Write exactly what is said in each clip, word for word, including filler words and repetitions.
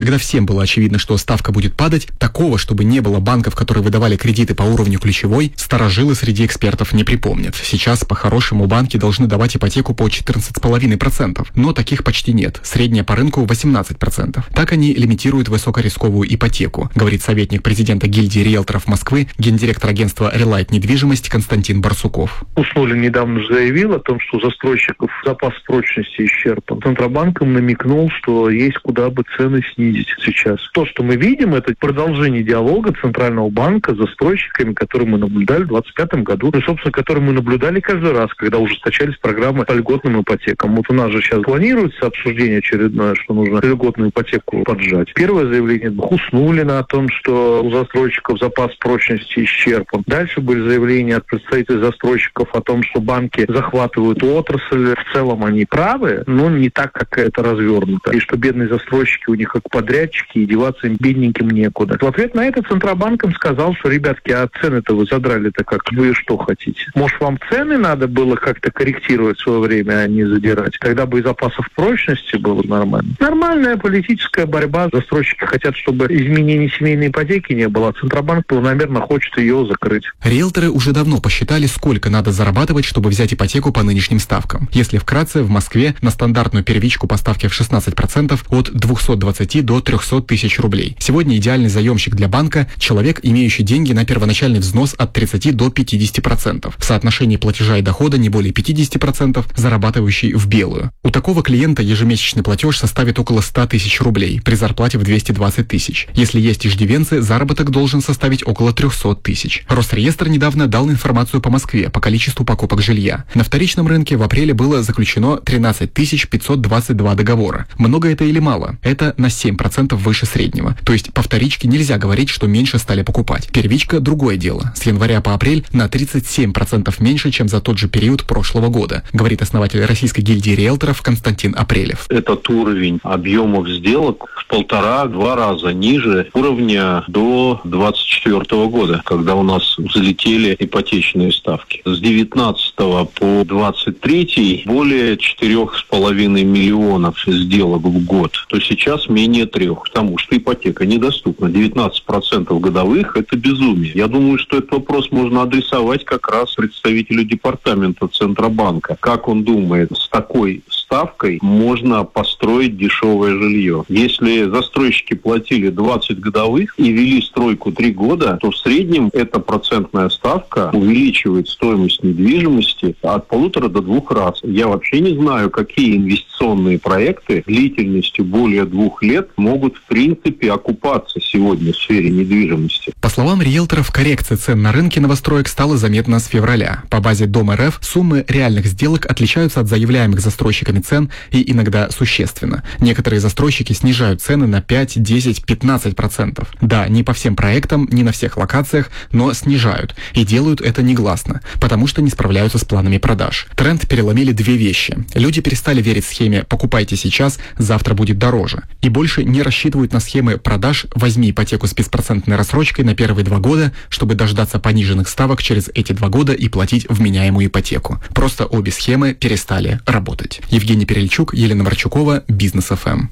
Когда всем было очевидно, что ставка будет падать, такого, чтобы не было банков, которые выдавали кредиты по уровню ключевой, старожилы среди экспертов не припомнят. Сейчас, по-хорошему, банки должны давать ипотеку по четырнадцать целых пять десятых процента, но таких почти нет. Средняя по рынку восемнадцать процентов. Так они лимитируют высокорисковую ипотеку, говорит советник президента гильдии риэлторов Москвы, гендиректор агентства «Релайт Недвижимость» Константин Барсуков. Усолин недавно заявил о том, что у застройщиков запас прочности исчерпан. Центробанком намекнул, что есть куда бы цены снизить сейчас. То, что мы видим, это продолжение диалога Центрального банка с застройщиками, который мы наблюдали в двадцать пятом году, и, собственно, который мы наблюдали каждый раз, когда ужесточались программы по льготным ипотекам. Вот у нас же сейчас планируется обсуждение очередное, что нужно льготную ипотеку поджать. Первое заявление Хуснуллина о том, что у застройщиков запас прочности исчерпан. Дальше были заявления от представителей застройщиков о том, что банки захватывают отрасль. В целом они правы, но не так, как это развернуто. И что бедные застройщики у них как подрядчики, и деваться им бедненьким некуда. В ответ на это Центробанк им сказал, что, ребятки, а цены-то вы задрали-то как? Вы что хотите? Может, вам цены надо было как-то корректировать в свое время, а не задирать? Тогда бы и запасов прочности было нормально. Нормальная политическая борьба. Застройщики хотят, чтобы изменений семейной ипотеки не было, а Центробанк планомерно хочет ее закрыть. Риэлторы уже давно посчитали, сколько надо зарабатывать, чтобы взять ипотеку по нынешним ставкам. Если вкратце, в Москве на стандартную первичку по ставке в шестнадцать процентов от двухсот двадцати до трехсот тысяч рублей. Сегодня идеальный заемщик для банка – человек, имеющий деньги на первоначальный взнос от тридцати до пятидесяти процентов. В соотношении платежа и дохода не более пятидесяти процентов, зарабатывающий в белую. У такого клиента ежемесячный платеж составит около ста тысяч рублей при зарплате в двести двадцать тысяч. Если есть иждивенцы, заработок должен составить около трехсот тысяч. Росреестр недавно дал информацию по Москве по количеству покупок жилья. На вторичном рынке в апреле было заключено тринадцать тысяч пятьсот двадцать два договора. Много это или мало? Это на семь процентов выше среднего. То есть по вторичке нельзя говорить, что меньше стали покупать. Первичка – другое дело. С января по апрель на тридцать семь процентов меньше, чем за тот же период прошлого года, говорит основатель Российской гильдии риэлторов Константин Апрелев. Этот уровень объемов сделок в полтора-два раза ниже уровня до двадцать четвёртого года, когда у нас взлетели ипотечные ставки. С девятнадцатого по двадцать третий более четырех с половиной миллионов сделок в год, то сейчас менее трех, потому что ипотека недоступна. девятнадцать процентов годовых – это безумие. Я думаю, что этот вопрос можно адресовать как раз представителю департамента Центробанка. Как он думает, с такой ставкой можно построить дешевое жилье? Если застройщики платили двадцать годовых и вели стройку три года, то в среднем эта процентная ставка увеличивает стоимость недвижимости от полутора до двух раз. Я вообще не знаю, какие инвестиционные проекты длительностью более двух лет могут в принципе окупаться сегодня в сфере недвижимости. По словам риэлторов, коррекция цен на рынке новостроек стала заметна с февраля. По базе Дом.РФ суммы реальных сделок отличаются от заявляемых застройщиками цен и иногда существенно. Некоторые застройщики снижают цены на пять, десять, пятнадцать процентов. Да, не по всем проектам, не на всех локациях, но снижают. И делают это негласно, потому что не справляются с планами продаж. Тренд переломили две вещи. Люди перестали верить схеме «покупайте сейчас, завтра будет дороже». И больше не рассчитывают на схемы продаж «возьми ипотеку с беспроцентной рассрочкой на первые два года, чтобы дождаться пониженных ставок через эти два года и платить вменяемую ипотеку». Просто обе схемы перестали работать. Евгений Перельчук, Елена Марчукова, Бизнес эф эм.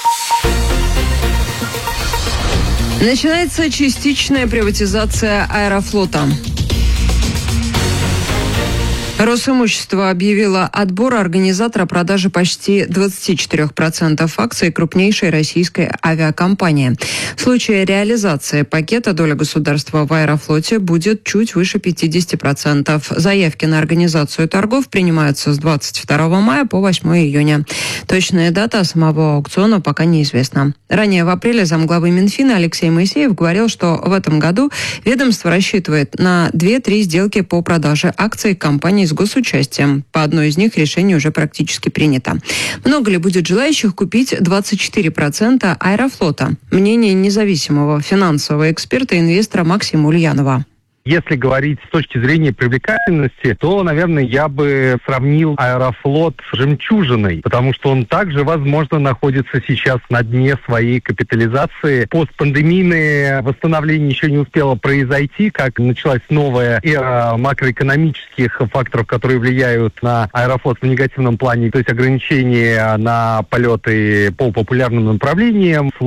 Начинается частичная приватизация Аэрофлота. Росимущество объявило отбор организатора продажи почти двадцати четырёх процентов акций крупнейшей российской авиакомпании. В случае реализации пакета доля государства в Аэрофлоте будет чуть выше пятидесяти процентов. Заявки на организацию торгов принимаются с двадцать второго мая по восьмого июня. Точная дата самого аукциона пока неизвестна. Ранее в апреле замглавы Минфина Алексей Моисеев говорил, что в этом году ведомство рассчитывает на две-три сделки по продаже акций компаний с госучастием. По одной из них решение уже практически принято. Много ли будет желающих купить двадцать четыре процента Аэрофлота? Мнение независимого финансового эксперта и инвестора Максима Ульянова. Если говорить с точки зрения привлекательности, то, наверное, я бы сравнил Аэрофлот с жемчужиной, потому что он также, возможно, находится сейчас на дне своей капитализации. Постпандемийное восстановление еще не успело произойти, как началась новая эра макроэкономических факторов, которые влияют на Аэрофлот в негативном плане, то есть ограничения на полеты по популярным направлениям, сложность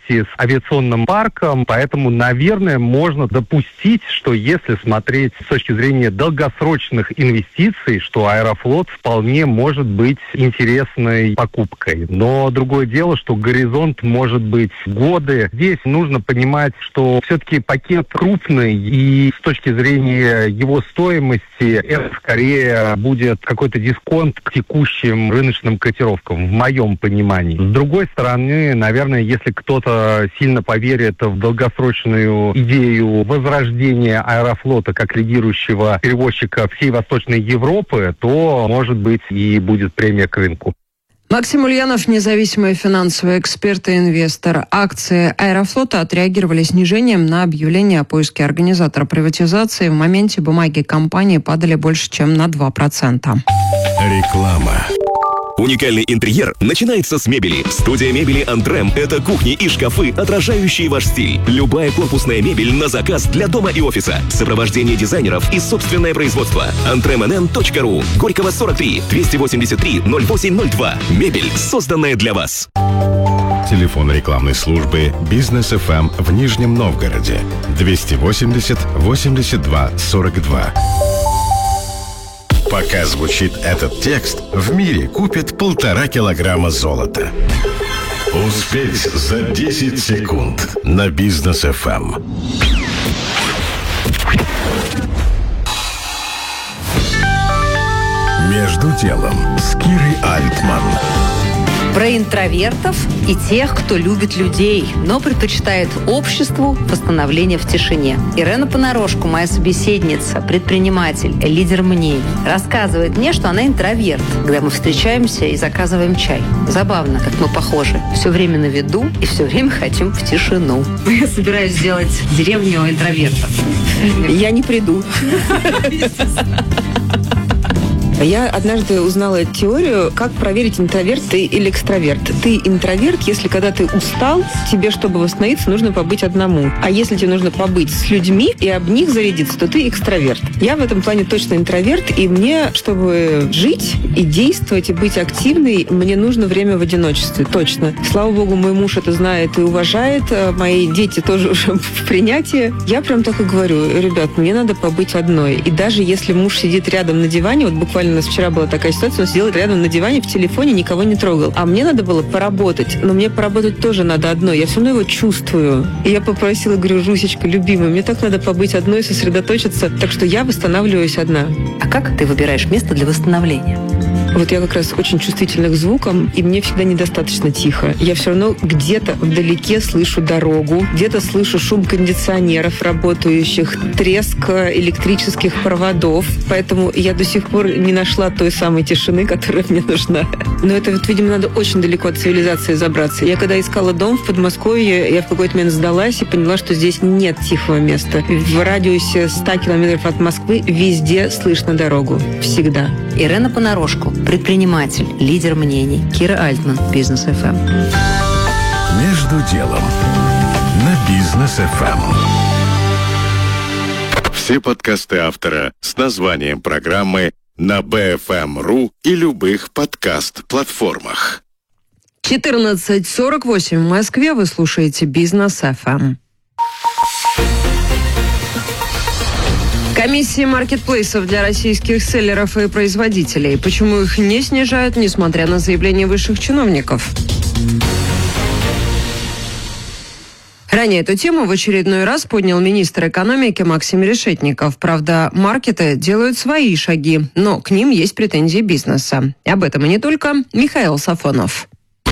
вместе с авиационным парком, поэтому, наверное, можно допустить, что если смотреть с точки зрения долгосрочных инвестиций, что Аэрофлот вполне может быть интересной покупкой. Но другое дело, что горизонт может быть годы. Здесь нужно понимать, что все-таки пакет крупный, и с точки зрения его стоимости это скорее будет какой-то дисконт к текущим рыночным котировкам, в моем понимании. С другой стороны, наверное, если кто-то сильно поверит в долгосрочную идею возрождения Аэрофлота как лидирующего перевозчика всей Восточной Европы, то, может быть, и будет премия к рынку. Максим Ульянов, независимый финансовый эксперт и инвестор. Акции Аэрофлота отреагировали снижением на объявление о поиске организатора приватизации. В моменте бумаги компании падали больше, чем на два процента. Реклама. Уникальный интерьер начинается с мебели. Студия мебели «Антрем» — это кухни и шкафы, отражающие ваш стиль. Любая корпусная мебель на заказ для дома и офиса. Сопровождение дизайнеров и собственное производство. антрем эн эн точка ру. Горького сорок три, двести восемьдесят три, ноль восемь ноль два. Мебель, созданная для вас. Телефон рекламной службы «Бизнес эф эм» в Нижнем Новгороде. двести восемьдесят восемьдесят два сорок два. Пока звучит этот текст, в мире купят полтора килограмма золота. Успеть за десять секунд на Бизнес эф эм. Между делом с Кирой Альтман. Про интровертов и тех, кто любит людей, но предпочитает обществу восстановление в тишине. Ирена Понарошку, моя собеседница, предприниматель, лидер мнений, рассказывает мне, что она интроверт, когда мы встречаемся и заказываем чай. Забавно, как мы похожи. Все время на виду и все время хотим в тишину. Я собираюсь сделать деревню интровертов. Я не приду. Я однажды узнала теорию, как проверить, интроверт ты или экстраверт. Ты интроверт, если когда ты устал, тебе, чтобы восстановиться, нужно побыть одному. А если тебе нужно побыть с людьми и об них зарядиться, то ты экстраверт. Я в этом плане точно интроверт, и мне, чтобы жить и действовать, и быть активной, мне нужно время в одиночестве, точно. Слава богу, мой муж это знает и уважает, мои дети тоже уже в принятии. Я прям так и говорю: ребят, мне надо побыть одной. И даже если муж сидит рядом на диване, вот буквально у нас вчера была такая ситуация, он сидел рядом на диване в телефоне, никого не трогал. А мне надо было поработать. Но мне поработать тоже надо одной. Я все равно его чувствую. И я попросила, говорю: Жусечка, любимая, мне так надо побыть одной, сосредоточиться. Так что я восстанавливаюсь одна. А как ты выбираешь место для восстановления? Вот я как раз очень чувствительна к звукам, и мне всегда недостаточно тихо. Я все равно где-то вдалеке слышу дорогу, где-то слышу шум кондиционеров работающих, треск электрических проводов. Поэтому я до сих пор не нашла той самой тишины, которая мне нужна. Но это, вот, видимо, надо очень далеко от цивилизации забраться. Я когда искала дом в Подмосковье, я в какой-то момент сдалась и поняла, что здесь нет тихого места. В радиусе ста километров от Москвы везде слышно дорогу. Всегда. Ирена Понарошку, предприниматель, лидер мнений. Кира Альтман, Бизнес эф эм. Между делом на Бизнес эф эм. Все подкасты автора с названием программы на би эф эм точка ру и любых подкаст-платформах. четырнадцать сорок восемь в Москве. Вы слушаете Бизнес эф эм. Комиссии маркетплейсов для российских селлеров и производителей. Почему их не снижают, несмотря на заявления высших чиновников? Ранее эту тему в очередной раз поднял министр экономики Максим Решетников. Правда, маркеты делают свои шаги, но к ним есть претензии бизнеса. Об этом и не только. Михаил Сафонов.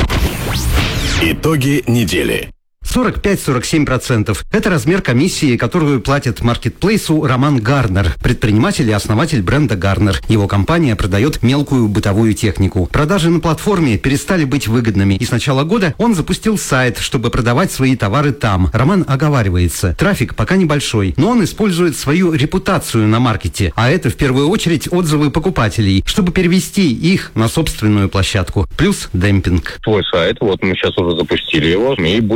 Итоги недели. сорок пять - сорок семь процентов. Это размер комиссии, которую платит маркетплейсу Роман Гарнер, предприниматель и основатель бренда Гарнер. Его компания продает мелкую бытовую технику. Продажи на платформе перестали быть выгодными, и с начала года он запустил сайт, чтобы продавать свои товары там. Роман оговаривается. Трафик пока небольшой, но он использует свою репутацию на маркете, а это в первую очередь отзывы покупателей, чтобы перевести их на собственную площадку. Плюс демпинг. Твой сайт, вот мы сейчас уже запустили его, и будем уже развивать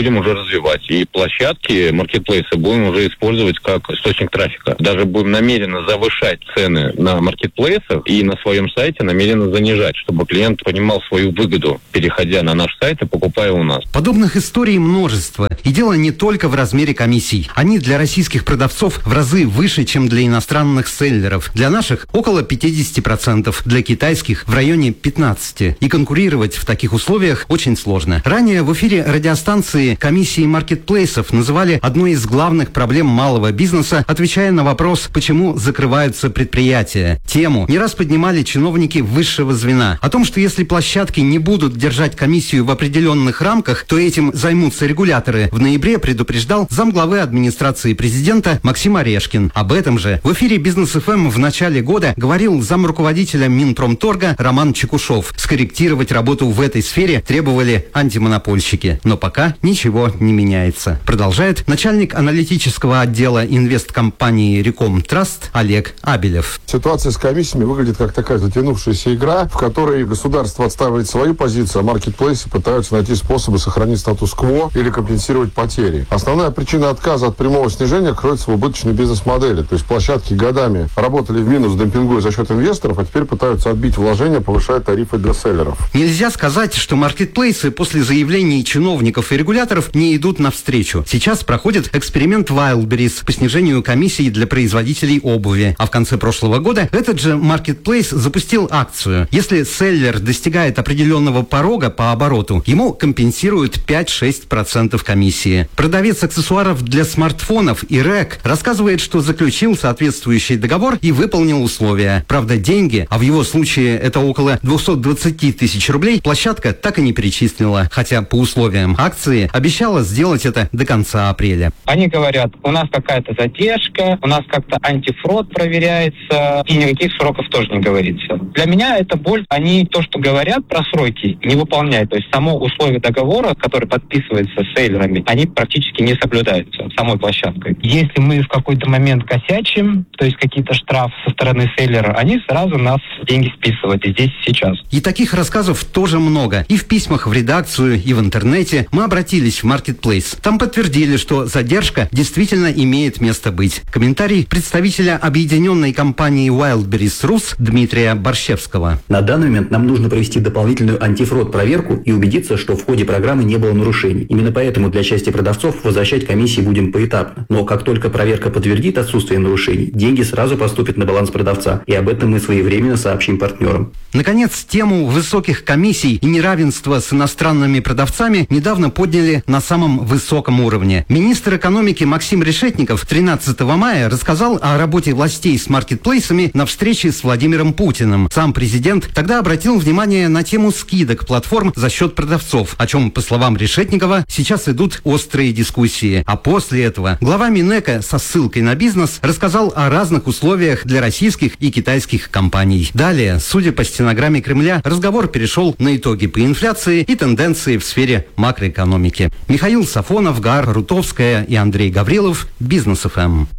развивать. И площадки, маркетплейсы будем уже использовать как источник трафика. Даже будем намеренно завышать цены на маркетплейсах и на своем сайте намеренно занижать, чтобы клиент понимал свою выгоду, переходя на наш сайт и покупая у нас. Подобных историй множество. И дело не только в размере комиссий. Они для российских продавцов в разы выше, чем для иностранных селлеров. Для наших около пятьдесят процентов, для китайских в районе пятнадцать процентов. И конкурировать в таких условиях очень сложно. Ранее в эфире радиостанции комиссии маркетплейсов называли одной из главных проблем малого бизнеса, отвечая на вопрос, почему закрываются предприятия. Тему не раз поднимали чиновники высшего звена. О том, что если площадки не будут держать комиссию в определенных рамках, то этим займутся регуляторы, в ноябре предупреждал замглавы администрации президента Максим Орешкин. Об этом же в эфире Бизнес эф эм в начале года говорил замруководителя Минпромторга Роман Чекушов. Скорректировать работу в этой сфере требовали антимонопольщики. Но пока ничего не меняется. Продолжает начальник аналитического отдела инвесткомпании Реком Траст Олег Абелев. Ситуация с комиссиями выглядит как такая затянувшаяся игра, в которой государство отстаивает свою позицию, а маркетплейсы пытаются найти способы сохранить статус-кво или компенсировать потери. Основная причина отказа от прямого снижения кроется в убыточной бизнес-модели. То есть площадки годами работали в минус, демпингуя за счет инвесторов, а теперь пытаются отбить вложения, повышая тарифы для селлеров. Нельзя сказать, что маркетплейсы после заявлений чиновников и регуляторов не идут навстречу. Сейчас проходит эксперимент Wildberries по снижению комиссий для производителей обуви. А в конце прошлого года этот же маркетплейс запустил акцию. Если селлер достигает определенного порога по обороту, ему компенсируют пять-шесть процентов комиссии. Продавец аксессуаров для смартфонов Ирек рассказывает, что заключил соответствующий договор и выполнил условия. Правда, деньги, а в его случае это около двести двадцать тысяч рублей, площадка так и не перечислила, хотя по условиям акции обещала сделать это до конца апреля. Они говорят, у нас какая-то задержка, у нас как-то антифрод проверяется, и никаких сроков тоже не говорится. Для меня это боль. Они то, что говорят про сроки, не выполняют. То есть само условие договора, который подписывается с селлерами, они практически не соблюдаются самой площадкой. Если мы в какой-то момент косячим, то есть какие-то штрафы со стороны селлера, они сразу нас деньги списывают и здесь и сейчас. И таких рассказов тоже много. И в письмах в редакцию, и в интернете мы обратились в Marketplace. Там подтвердили, что задержка действительно имеет место быть. Комментарий представителя объединенной компании Wildberries Rus Дмитрия Борщевского. На данный момент нам нужно провести дополнительную антифрод-проверку и убедиться, что в ходе программы не было нарушений. Именно поэтому для части продавцов возвращать комиссии будем поэтапно. Но как только проверка подтвердит отсутствие нарушений, деньги сразу поступят на баланс продавца. И об этом мы своевременно сообщим партнерам. Наконец, тему высоких комиссий и неравенства с иностранными продавцами недавно подняли на самом высоком уровне. Министр экономики Максим Решетников тринадцатого мая рассказал о работе властей с маркетплейсами на встрече с Владимиром Путиным. Сам президент тогда обратил внимание на тему скидок платформ за счет продавцов, о чем, по словам Решетникова, сейчас идут острые дискуссии. А после этого глава Минэка со ссылкой на бизнес рассказал о разных условиях для российских и китайских компаний. Далее, судя по стенограмме Кремля, разговор перешел на итоги по инфляции и тенденции в сфере макроэкономики. Михаил Сафонов, Гар Рутовская и Андрей Гаврилов, Бизнес эф эм.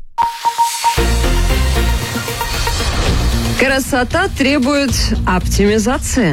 Красота требует оптимизации.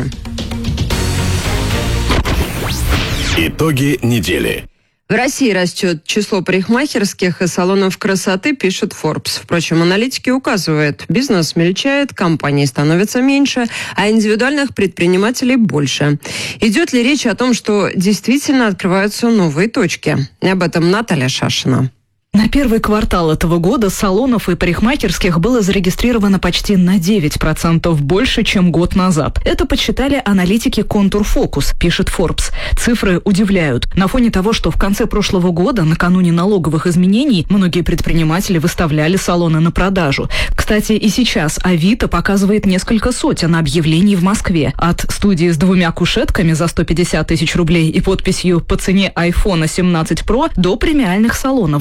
Итоги недели. В России растет число парикмахерских и салонов красоты, пишет Forbes. Впрочем, аналитики указывают, бизнес мельчает, компаний становится меньше, а индивидуальных предпринимателей больше. Идет ли речь о том, что действительно открываются новые точки? Об этом Наталья Шашина. На первый квартал этого года салонов и парикмахерских было зарегистрировано почти на девять процентов больше, чем год назад. Это подсчитали аналитики Contour Focus, пишет Forbes. Цифры удивляют. На фоне того, что в конце прошлого года, накануне налоговых изменений, многие предприниматели выставляли салоны на продажу. Кстати, и сейчас Авито показывает несколько сотен объявлений в Москве. От студии с двумя кушетками за сто пятьдесят тысяч рублей и подписью по цене айфон семнадцать про до премиальных салонов за несколько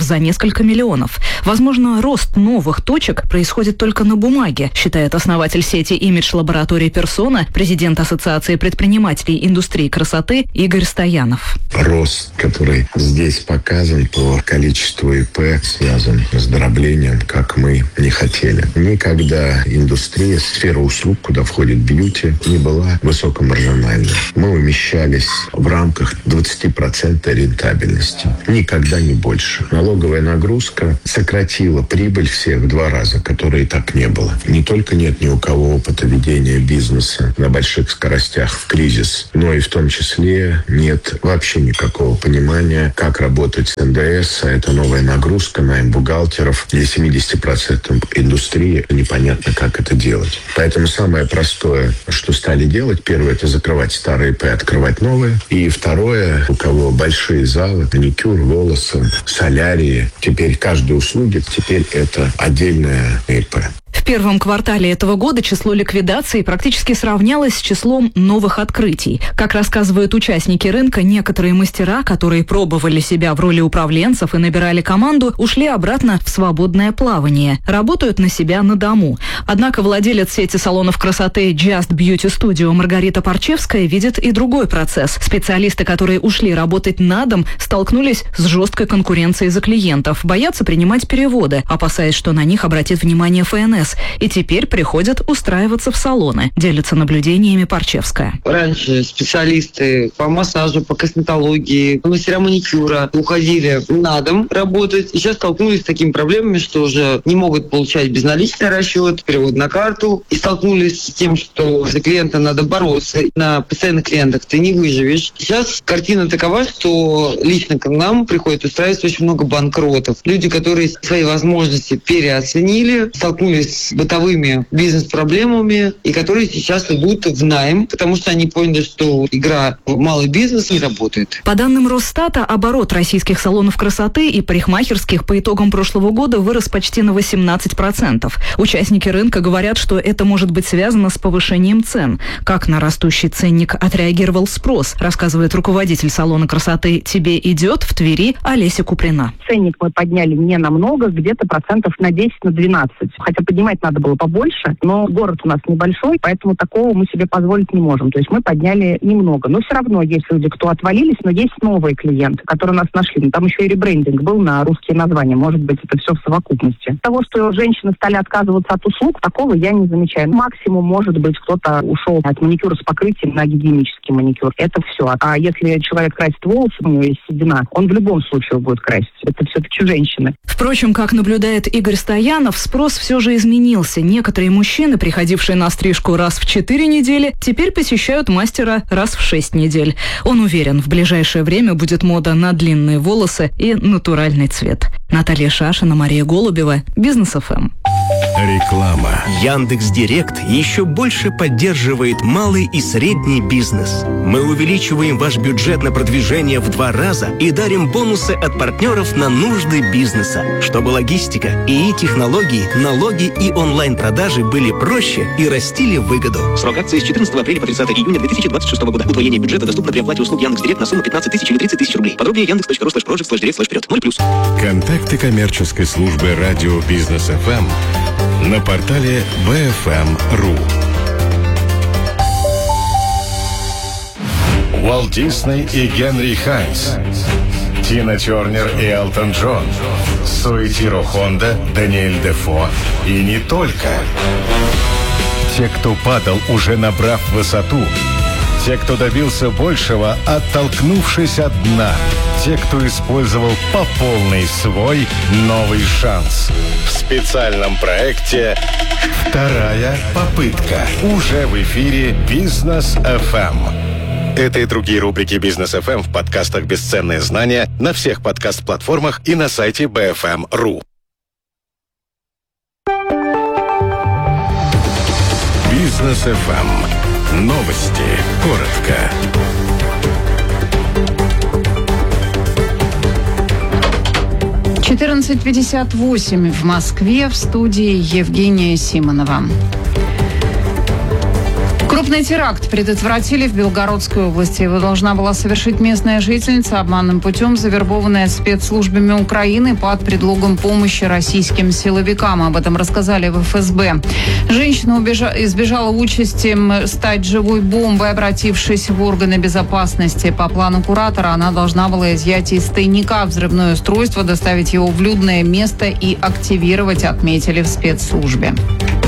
несколько миллионов. Возможно, рост новых точек происходит только на бумаге, считает основатель сети имидж-лаборатории «Персона», президент Ассоциации предпринимателей индустрии красоты Игорь Стоянов. Рост, который здесь показан по количеству ИП, связан с дроблением, как мы не хотели. Никогда индустрия, сфера услуг, куда входит бьюти, не была высокомаржинальной. Мы умещались в рамках двадцать процентов рентабельности. Никогда не больше. Налоговая нагрузка сократила прибыль всех в два раза, которой и так не было. Не только нет ни у кого опыта ведения бизнеса на больших скоростях в кризис, но и в том числе нет вообще никакого понимания, как работать с эн дэ эс, а это новая нагрузка на бухгалтеров. Для семьдесят процентов индустрии непонятно, как это делать. Поэтому самое простое, что стали делать, первое, это закрывать старые ИП, открывать новые. И второе, у кого большие залы, маникюр, волосы, солярии, теперь каждой услуги, теперь это отдельная ИП. В первом квартале этого года число ликвидаций практически сравнялось с числом новых открытий. Как рассказывают участники рынка, некоторые мастера, которые пробовали себя в роли управленцев и набирали команду, ушли обратно в свободное плавание, работают на себя на дому. Однако владелец сети салонов красоты Just Beauty Studio Маргарита Парчевская видит и другой процесс. Специалисты, которые ушли работать на дом, столкнулись с жесткой конкуренцией за клиентов, боятся принимать переводы, опасаясь, что на них обратит внимание эф эн эс. И теперь приходят устраиваться в салоны, делится наблюдениями Парчевская. Раньше специалисты по массажу, по косметологии, мастера маникюра уходили на дом работать. И сейчас столкнулись с такими проблемами, что уже не могут получать безналичный расчет, перевод на карту. И столкнулись с тем, что за клиента надо бороться. На постоянных клиентах ты не выживешь. Сейчас картина такова, что лично к нам приходит устраиваться очень много банкротов. Люди, которые свои возможности переоценили, столкнулись с бытовыми бизнес-проблемами, и которые сейчас идут в найм, потому что они поняли, что игра в малый бизнес не работает. По данным Росстата, оборот российских салонов красоты и парикмахерских по итогам прошлого года вырос почти на восемнадцать процентов. Участники рынка говорят, что это может быть связано с повышением цен. Как на растущий ценник отреагировал спрос, рассказывает руководитель салона красоты «Тебе идет» в Твери Олеся Куприна. Ценник мы подняли не намного, где-то процентов на десять, на двенадцать. Хотя поднимать надо было побольше, но город у нас небольшой, поэтому такого мы себе позволить не можем. То есть мы подняли немного. Но все равно есть люди, кто отвалились, но есть новые клиенты, которые нас нашли. Ну, там еще и ребрендинг был на русские названия. Может быть, это все в совокупности. Того, что женщины стали отказываться от услуг, такого я не замечаю. Максимум, может быть, кто-то ушел от маникюра с покрытием на гигиенический маникюр. Это все. А если человек красит волосы, у него есть седина, он в любом случае будет красить. Это все-таки женщины. Впрочем, как наблюдает Игорь Стоянов, спрос все же изменился. Некоторые мужчины, приходившие на стрижку раз в четыре недели, теперь посещают мастера раз в шесть недель. Он уверен, в ближайшее время будет мода на длинные волосы и натуральный цвет. Наталья Шашина, Мария Голубева, Бизнес эф эм. Реклама. Яндекс.Директ еще больше поддерживает малый и средний бизнес. Мы увеличиваем ваш бюджет на продвижение в два раза и дарим бонусы от партнеров на нужды бизнеса, чтобы логистика, ИИ технологии, налоги и онлайн-продажи были проще и растили выгоду. Срок акции с четырнадцатого апреля по тридцатое июня две тысячи двадцать шестого года. Удвоение бюджета доступно при оплате услуг Яндекс.Директ на сумму пятнадцать тысяч или тридцать тысяч рублей. Подробнее яндекс.ру слэш прожект слэш директ слэш вперед. ноль плюс. Контакты коммерческой службы радио Бизнес эф эм на портале би эф эм точка ру. Уолт Дисней и Генри Хайнс, Тина Тернер и Элтон Джон, Суэтиро Хонда, Даниэль Дефо и не только. Те, кто падал, уже набрав высоту. Те, кто добился большего, оттолкнувшись от дна. Те, кто использовал по полной свой новый шанс. В специальном проекте «Вторая попытка» уже в эфире Бизнес эф эм. Это и другие рубрики Бизнес эф эм в подкастах «Бесценные знания» на всех подкаст-платформах и на сайте би эф эм точка ру. Бизнес эф эм. Новости. Коротко. четырнадцать пятьдесят восемь в Москве, в студии Евгения Симонова. Крупный теракт предотвратили в Белгородской области. Его должна была совершить местная жительница, обманным путем завербованная спецслужбами Украины под предлогом помощи российским силовикам. Об этом рассказали в эф эс бэ. Женщина убежа... избежала участи стать живой бомбой, обратившись в органы безопасности. По плану куратора она должна была изъять из тайника взрывное устройство, доставить его в людное место и активировать, отметили в спецслужбе.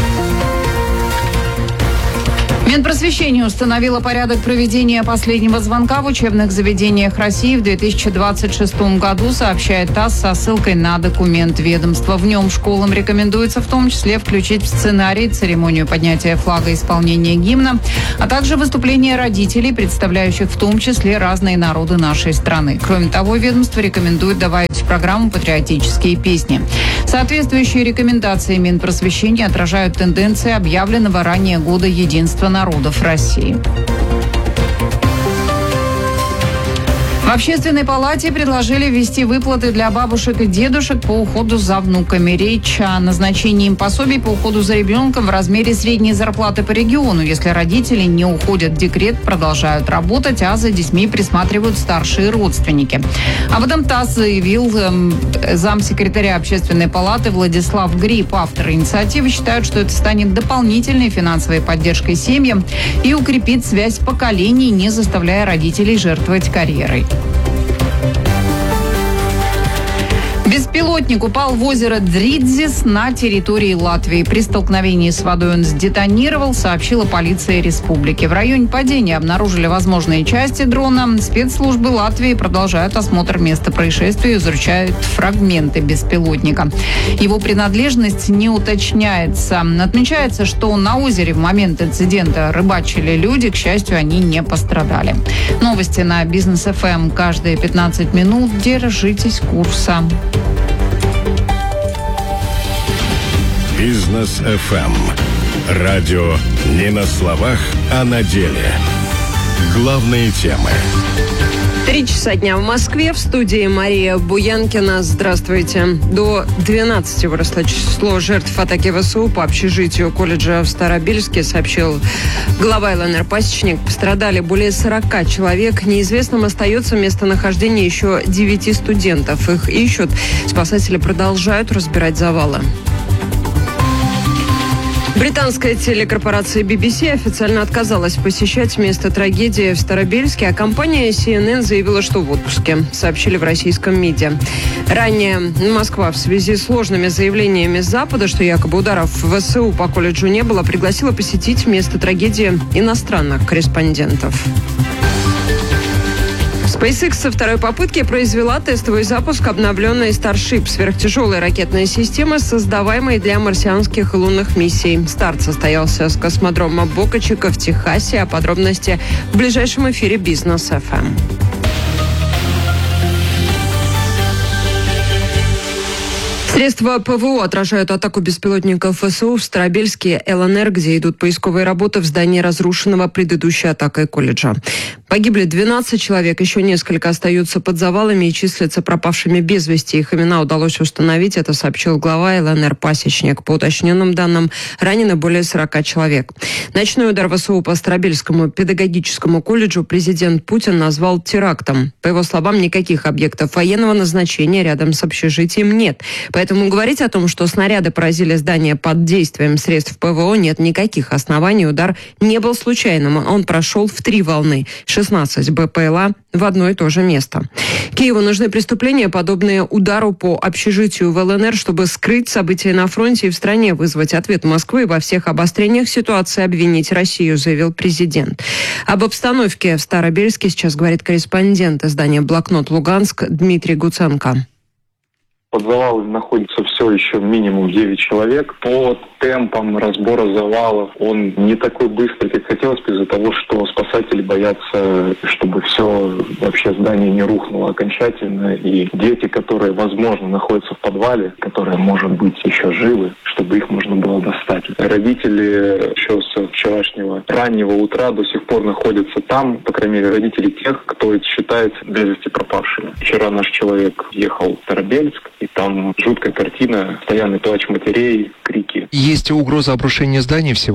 Минпросвещение установило порядок проведения последнего звонка в учебных заведениях России в две тысячи двадцать шестом году, сообщает ТАСС со ссылкой на документ ведомства. В нем школам рекомендуется в том числе включить в сценарий церемонию поднятия флага и исполнения гимна, а также выступления родителей, представляющих в том числе разные народы нашей страны. Кроме того, ведомство рекомендует добавить в программу патриотические песни. Соответствующие рекомендации Минпросвещения отражают тенденции объявленного ранее года единства народов России. В Общественной палате предложили ввести выплаты для бабушек и дедушек по уходу за внуками. Речь о назначении им пособий по уходу за ребенком в размере средней зарплаты по региону, если родители не уходят в декрет, продолжают работать, а за детьми присматривают старшие родственники. Об этом ТАСС заявил э, замсекретаря Общественной палаты Владислав Гриб. Авторы инициативы считают, что это станет дополнительной финансовой поддержкой семьям и укрепит связь поколений, не заставляя родителей жертвовать карьерой. Беспилотник упал в озеро Дридзис на территории Латвии. При столкновении с водой он сдетонировал, сообщила полиция республики. В районе падения обнаружили возможные части дрона. Спецслужбы Латвии продолжают осмотр места происшествия и изучают фрагменты беспилотника. Его принадлежность не уточняется. Отмечается, что на озере в момент инцидента рыбачили люди. К счастью, они не пострадали. Новости на Бизнес эф эм каждые пятнадцать минут. Держитесь курса. Бизнес эф эм. Радио не на словах, а на деле. Главные темы. Три часа дня в Москве. В студии Мария Буянкина. Здравствуйте. До двенадцати выросло число жертв атаки вэ эс у по общежитию колледжа в Старобельске, сообщил глава эл эн эр «Пасечник». Пострадали более сорока человек. Неизвестным остается местонахождение еще девяти студентов. Их ищут. Спасатели продолжают разбирать завалы. Британская телекорпорация би би си официально отказалась посещать место трагедии в Старобельске, а компания си эн эн заявила, что в отпуске, сообщили в российском МИДе. Ранее Москва в связи с сложными заявлениями Запада, что якобы ударов в вэ эс у по колледжу не было, пригласила посетить место трагедии иностранных корреспондентов. SpaceX со второй попытки произвела тестовый запуск обновленной Starship, сверхтяжелой ракетной системы, создаваемой для марсианских и лунных миссий. Старт состоялся с космодрома Бока-Чика в Техасе, а подробности в ближайшем эфире Бизнес эф эм. Средства пэ вэ о отражают атаку беспилотников вэ эс у в Старобельске, эл эн эр, где идут поисковые работы в здании разрушенного предыдущей атакой колледжа. Погибли двенадцать человек, еще несколько остаются под завалами и числятся пропавшими без вести. Их имена удалось установить, это сообщил глава эл эн эр «Пасечник». По уточненным данным, ранено более сорока человек. Ночной удар вэ эс у по Старобельскому педагогическому колледжу президент Путин назвал терактом. По его словам, никаких объектов военного назначения рядом с общежитием нет. Поэтому говорить о том, что снаряды поразили здание под действием средств пэ вэ о, нет никаких оснований. Удар не был случайным. Он прошел в три волны. шестнадцать бэ пэ эл а в одно и то же место. Киеву нужны преступления, подобные удару по общежитию в эл эн эр, чтобы скрыть события на фронте и в стране, вызвать ответ Москвы и во всех обострениях ситуации обвинить Россию, заявил президент. Об обстановке в Старобельске сейчас говорит корреспондент издания «Блокнот Луганск» Дмитрий Гуценко. Под завалами находится все еще минимум девять человек. По темпам разбора завалов он не такой быстрый, как хотелось бы, из-за того, что спасатели боятся, чтобы все вообще здание не рухнуло окончательно. И дети, которые, возможно, находятся в подвале, которые, может быть, еще живы, чтобы их можно было достать. Родители еще с вчерашнего раннего утра до сих пор находятся там, по крайней мере, родители тех, кто считается без вести пропавшими. Вчера наш человек ехал в Старобельск, и там жуткая картина, постоянный плач матерей, крики. Есть угроза обрушения зданий всего? Обрушение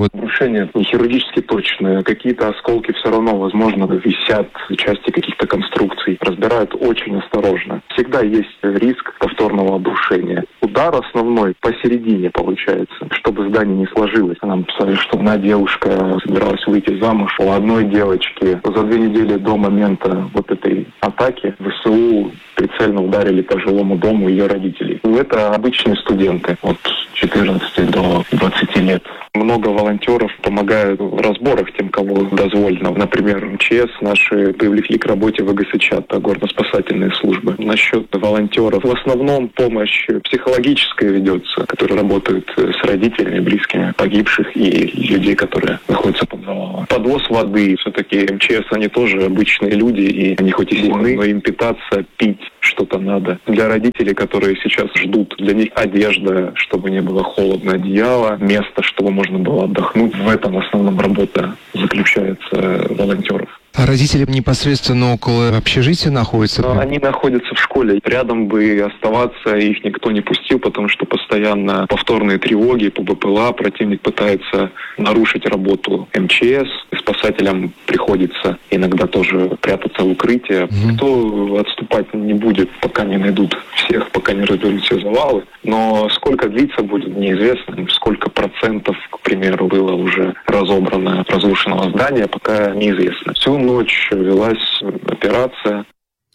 разрушения не хирургически точные. Какие-то осколки все равно, возможно, висят в части каких-то конструкций. Разбирают очень осторожно. Всегда есть риск повторного обрушения. Удар основной посередине получается, чтобы здание не сложилось. Нам писали, что одна девушка собиралась выйти замуж. У одной девочки за две недели до момента вот этой атаки ВСУ прицельно ударили по жилому дому ее родителей. Это обычные студенты от четырнадцати до двадцати лет. Много волонтеров помогают в разборах тем, кого дозволено. Например, МЧС наши привлекли к работе в ВГСЧ, горно-спасательные службы. Насчет волонтеров. В основном помощь психологическая ведется, которые работают с родителями, близкими погибших и людей, которые находятся под завалом. Подвоз воды. Все-таки МЧС, они тоже обычные люди, и они хоть и сильны, но им питаться, пить что-то надо. Для родителей, которые сейчас ждут, для них одежда, чтобы не было холодно, одеяло, место, чтобы можно было отдохнуть. В этом в основном работа заключается волонтеров. А родители непосредственно около общежития находятся? Но они находятся в школе. Рядом бы оставаться их никто не пустил, потому что постоянно повторные тревоги по БПЛА. Противник пытается нарушить работу МЧС. Спасателям приходится иногда тоже прятаться в укрытие. Mm-hmm. Никто отступать не будет, пока не найдут всех, пока не разберут все завалы. Но сколько длиться будет, неизвестно. Сколько процентов, к примеру, было уже разобрано разрушенного здания, пока неизвестно. Всю ночь велась операция.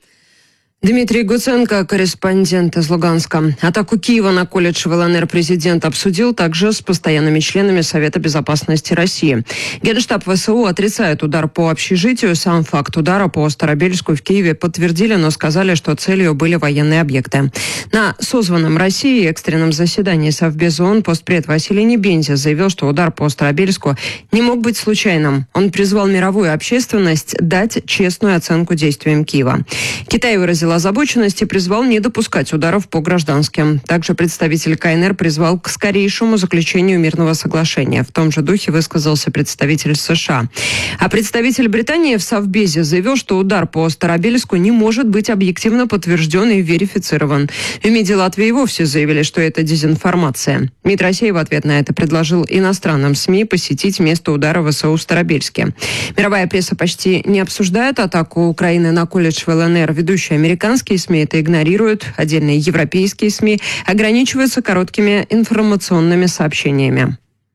Дмитрий Гуценко, корреспондент из Луганска. Атаку Киева на колледж в ЛНР президент обсудил также с постоянными членами Совета безопасности России. Генштаб ВСУ отрицает удар по общежитию. Сам факт удара по Старобельску в Киеве подтвердили, но сказали, что целью были военные объекты. На созванном России экстренном заседании Совбеза ООН постпред Василий Небензя заявил, что удар по Старобельску не мог быть случайным. Он призвал мировую общественность дать честную оценку действиям Киева. Китай выразил озабоченность и призвал не допускать ударов по гражданским. Также представитель КНР призвал к скорейшему заключению мирного соглашения. В том же духе высказался представитель США. А представитель Британии в Совбезе заявил, что удар по Старобельску не может быть объективно подтвержден и верифицирован. В МИДе Латвии вовсе заявили, что это дезинформация. МИД России в ответ на это предложил иностранным СМИ посетить место удара ВСУ в Старобельске. Мировая пресса почти не обсуждает атаку Украины на колледж в ЛНР. Ведущие американские Американские СМИ это игнорируют, отдельные европейские СМИ ограничиваются короткими информационными сообщениями.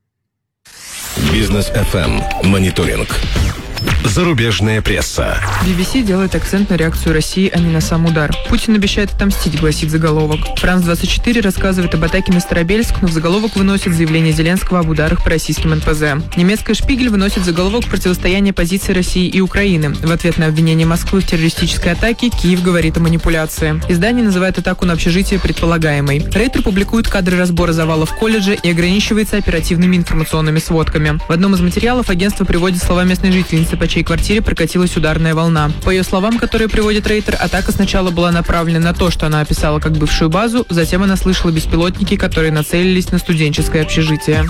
Бизнес эф эм. Мониторинг. Зарубежная пресса. би би си делает акцент на реакцию России, а не на сам удар. Путин обещает отомстить, гласит заголовок. Франс двадцать четыре рассказывает об атаке на Старобельск, но в заголовок выносит заявление Зеленского об ударах по российским эн пэ зэ. Немецкая «Шпигель» выносит заголовок противостояния позиций России и Украины. В ответ на обвинение Москвы в террористической атаке Киев говорит о манипуляции. Издание называет атаку на общежитие предполагаемой. Рейтер публикует кадры разбора завалов в колледже и ограничивается оперативными информационными сводками. В одном из материалов агентство приводит слова местной жительницы, по чьей квартире прокатилась ударная волна. По ее словам, которые приводит Рейтер, атака сначала была направлена на то, что она описала как бывшую базу, затем она слышала беспилотники, которые нацелились на студенческое общежитие.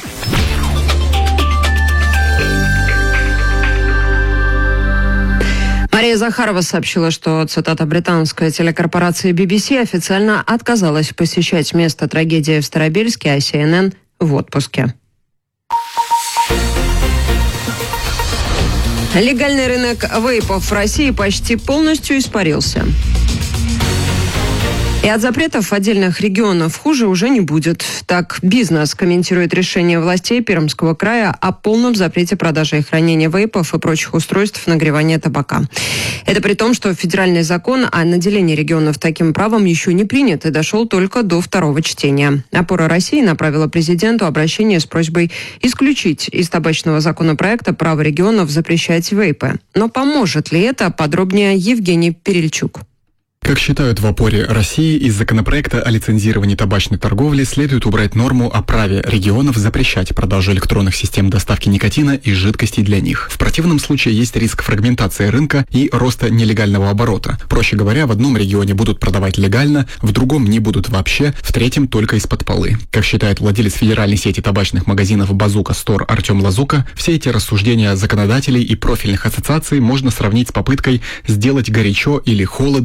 Мария Захарова сообщила, что, цитата, британская телекорпорация би би си официально отказалась посещать место трагедии в Старобельске, а си эн эн в отпуске. Легальный рынок вейпов в России почти полностью испарился. И от запретов отдельных регионов хуже уже не будет. Так, бизнес комментирует решение властей Пермского края о полном запрете продажи и хранения вейпов и прочих устройств нагревания табака. Это при том, что федеральный закон о наделении регионов таким правом еще не принят и дошел только до второго чтения. «Опора России» направила президенту обращение с просьбой исключить из табачного законопроекта право регионов запрещать вейпы. Но поможет ли это? Подробнее Евгений Перельчук. Как считают в «Опоре России», из законопроекта о лицензировании табачной торговли следует убрать норму о праве регионов запрещать продажу электронных систем доставки никотина и жидкостей для них. В противном случае есть риск фрагментации рынка и роста нелегального оборота. Проще говоря, в одном регионе будут продавать легально, в другом не будут вообще, в третьем только из-под полы. Как считает владелец федеральной сети табачных магазинов «Базука Стор» Артем Лазука, все эти рассуждения законодателей и профильных ассоциаций можно сравнить с попыткой сделать горячо или холодно рынку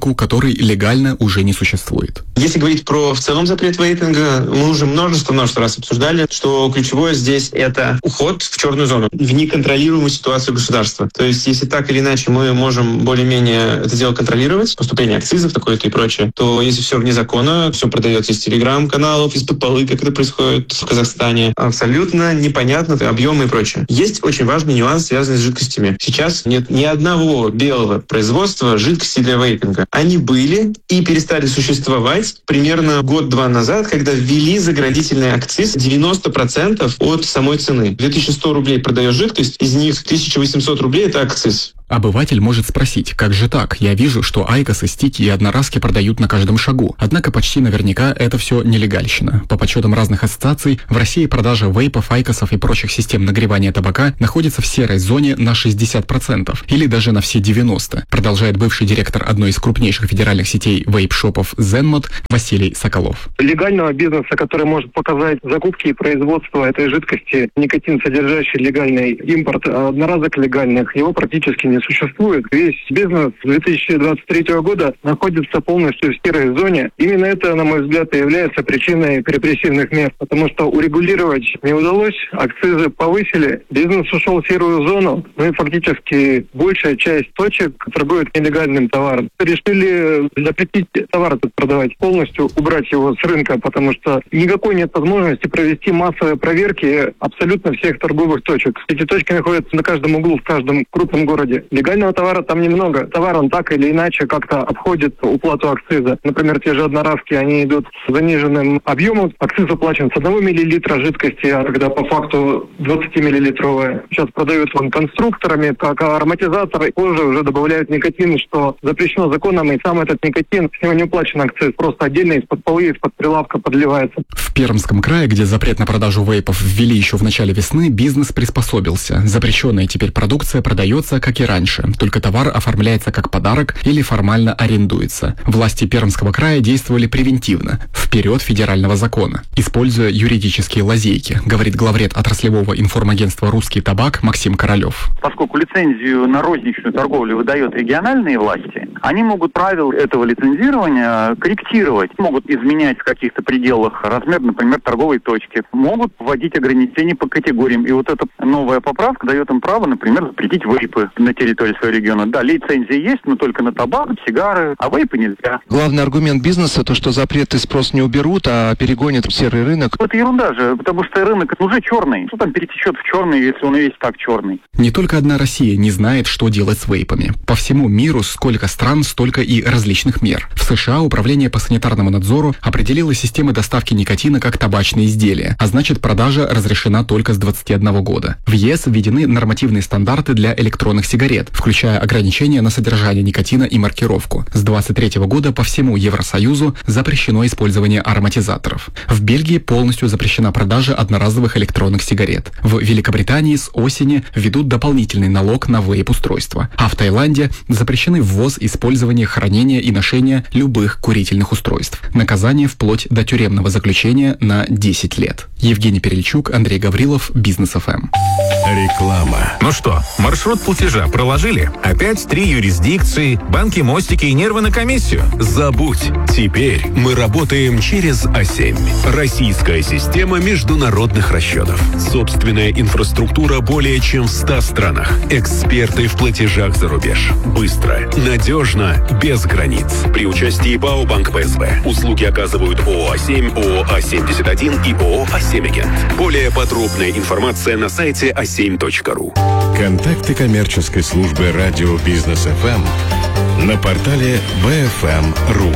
рынку, который легально уже не существует. Если говорить про в целом запрет вейпинга, мы уже множество-множество раз обсуждали, что ключевое здесь это уход в черную зону, в неконтролируемую ситуацию государства. То есть, если так или иначе мы можем более-менее это дело контролировать, поступление акцизов, такое-то и прочее, то если все вне закона, все продается из телеграм-каналов, из-под полы, как это происходит в Казахстане, абсолютно непонятно объемы и прочее. Есть очень важный нюанс, связанный с жидкостями. Сейчас нет ни одного белого производства жидкости для вейпинга. Они были и перестали существовать примерно год-два назад, когда ввели заградительный акциз девяносто процентов от самой цены. две тысячи сто рублей продаешь жидкость, из них тысяча восемьсот рублей – это акциз. Обыватель может спросить, как же так? Я вижу, что айкосы, стики и одноразки продают на каждом шагу. Однако почти наверняка это все нелегальщина. По подсчетам разных ассоциаций, в России продажа вейпов, айкосов и прочих систем нагревания табака находится в серой зоне на шестьдесят процентов или даже на все девяносто процентов, продолжает бывший директор одной из крупнейших федеральных сетей вейп-шопов Zenmod Василий Соколов. Легального бизнеса, который может показать закупки и производство этой жидкости, никотин содержащий легальный импорт одноразок легальных, его практически не существует. Весь бизнес две тысячи двадцать третьего года находится полностью в серой зоне. Именно это, на мой взгляд, и является причиной репрессивных мер, потому что урегулировать не удалось, акцизы повысили, бизнес ушел в серую зону, ну и фактически большая часть точек торгуют нелегальным товаром. Решили запретить товар этот продавать, полностью убрать его с рынка, потому что никакой нет возможности провести массовые проверки абсолютно всех торговых точек. Эти точки находятся на каждом углу, в каждом крупном городе. Легального товара там немного. Товар он так или иначе как-то обходит уплату акциза. Например, те же одноразки, они идут с заниженным объемом. Акциз оплачен с одного миллилитра жидкости, а когда по факту двадцатимиллилитровая. Сейчас продают вон конструкторами, как ароматизаторы. Позже уже добавляют никотин, что запрещено законом, и сам этот никотин, с него не уплачен акциз. Просто отдельно из-под полы, из-под прилавка подливается. В Пермском крае, где запрет на продажу вейпов ввели еще в начале весны, бизнес приспособился. Запрещенная теперь продукция продается, как и раньше, только товар оформляется как подарок или формально арендуется. Власти Пермского края действовали превентивно, вперед федерального закона, используя юридические лазейки, говорит главред отраслевого информагентства «Русский табак» Максим Королев. Поскольку лицензию на розничную торговлю выдают региональные власти, они могут правила этого лицензирования корректировать, могут изменять в каких-то пределах размер, например, торговой точки, могут вводить ограничения по категориям. И вот эта новая поправка дает им право, например, запретить вейпы на территории своего региона. Да, лицензия есть, но только на табак, сигары, а вейпы нельзя. Главный аргумент бизнеса то, что запреты спрос не уберут, а перегонят в серый рынок. Это ерунда же, потому что рынок уже черный. Что там перетечет в черный, если он и весь так черный? Не только одна Россия не знает, что делать с вейпами. По всему миру сколько стран, столько и различных мер. В США Управление по санитарному надзору определило системы доставки никотина как табачные изделия, а значит продажа разрешена только с двадцати одного года. В ЕС введены нормативные стандарты для электронных сигарет, включая ограничения на содержание никотина и маркировку. С двадцать третьего года по всему Евросоюзу запрещено использование ароматизаторов. В Бельгии полностью запрещена продажа одноразовых электронных сигарет. В Великобритании с осени введут дополнительный налог на вейп-устройства. А в Таиланде запрещены ввоз, использование, хранение и ношение любых курительных устройств. Наказание вплоть до тюремного заключения на десять лет. Евгений Перельчук, Андрей Гаврилов, Бизнес эф эм. Реклама. Ну что, маршрут платежа проложили? Опять три юрисдикции, банки, мостики и нервы на комиссию? Забудь. Теперь мы работаем через а семь. Российская система международных расчетов. Собственная инфраструктура более чем в ста странах. Эксперты в платежах за рубеж. Быстро, надежно, без границ. При участии ПАО «Банк Пэ Эс Бэ». Услуги оказывают ООО «А семь», ООО «А семьдесят один» и ООО «А семь Агент». Более подробная информация на сайте а семь точка ру. Контакты коммерческой службы радио Бизнес эф эм на портале бэ эф эм точка ру.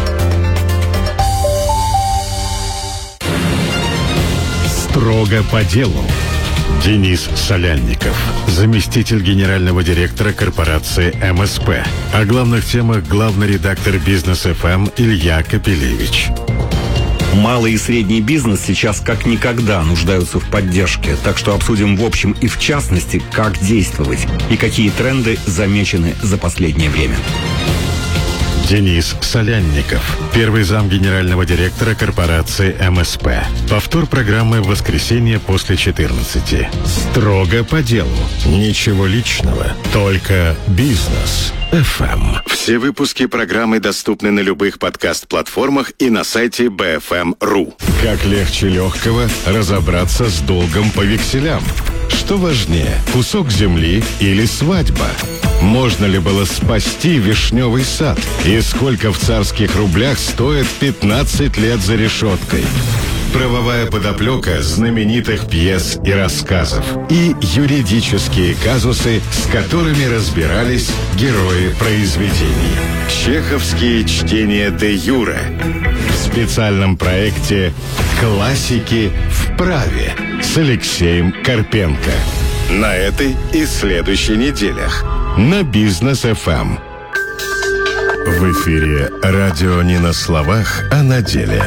Строго по делу. Денис Солянников, заместитель генерального директора корпорации эм эс пэ. О главных темах главный редактор Бизнес эф эм Илья Капелевич. Малый и средний бизнес сейчас как никогда нуждаются в поддержке, так что обсудим в общем и в частности, как действовать и какие тренды замечены за последнее время. Денис Солянников, первый зам генерального директора корпорации эм эс пэ. Повтор программы в воскресенье после четырнадцати. Строго по делу. Ничего личного, только бизнес. эф эм. Все выпуски программы доступны на любых подкаст-платформах и на сайте би эф эм точка ру. Как легче легкого разобраться с долгом по векселям? Что важнее, кусок земли или свадьба? Можно ли было спасти вишневый сад? И сколько в царских рублях стоит пятнадцать лет за решеткой? Правовая подоплека знаменитых пьес и рассказов. И юридические казусы, с которыми разбирались герои произведений. Чеховские чтения де юре. В специальном проекте «Классики в праве» с Алексеем Карпенко. На этой и следующей неделях на Бизнес эф эм. В эфире радио не на словах, а на деле.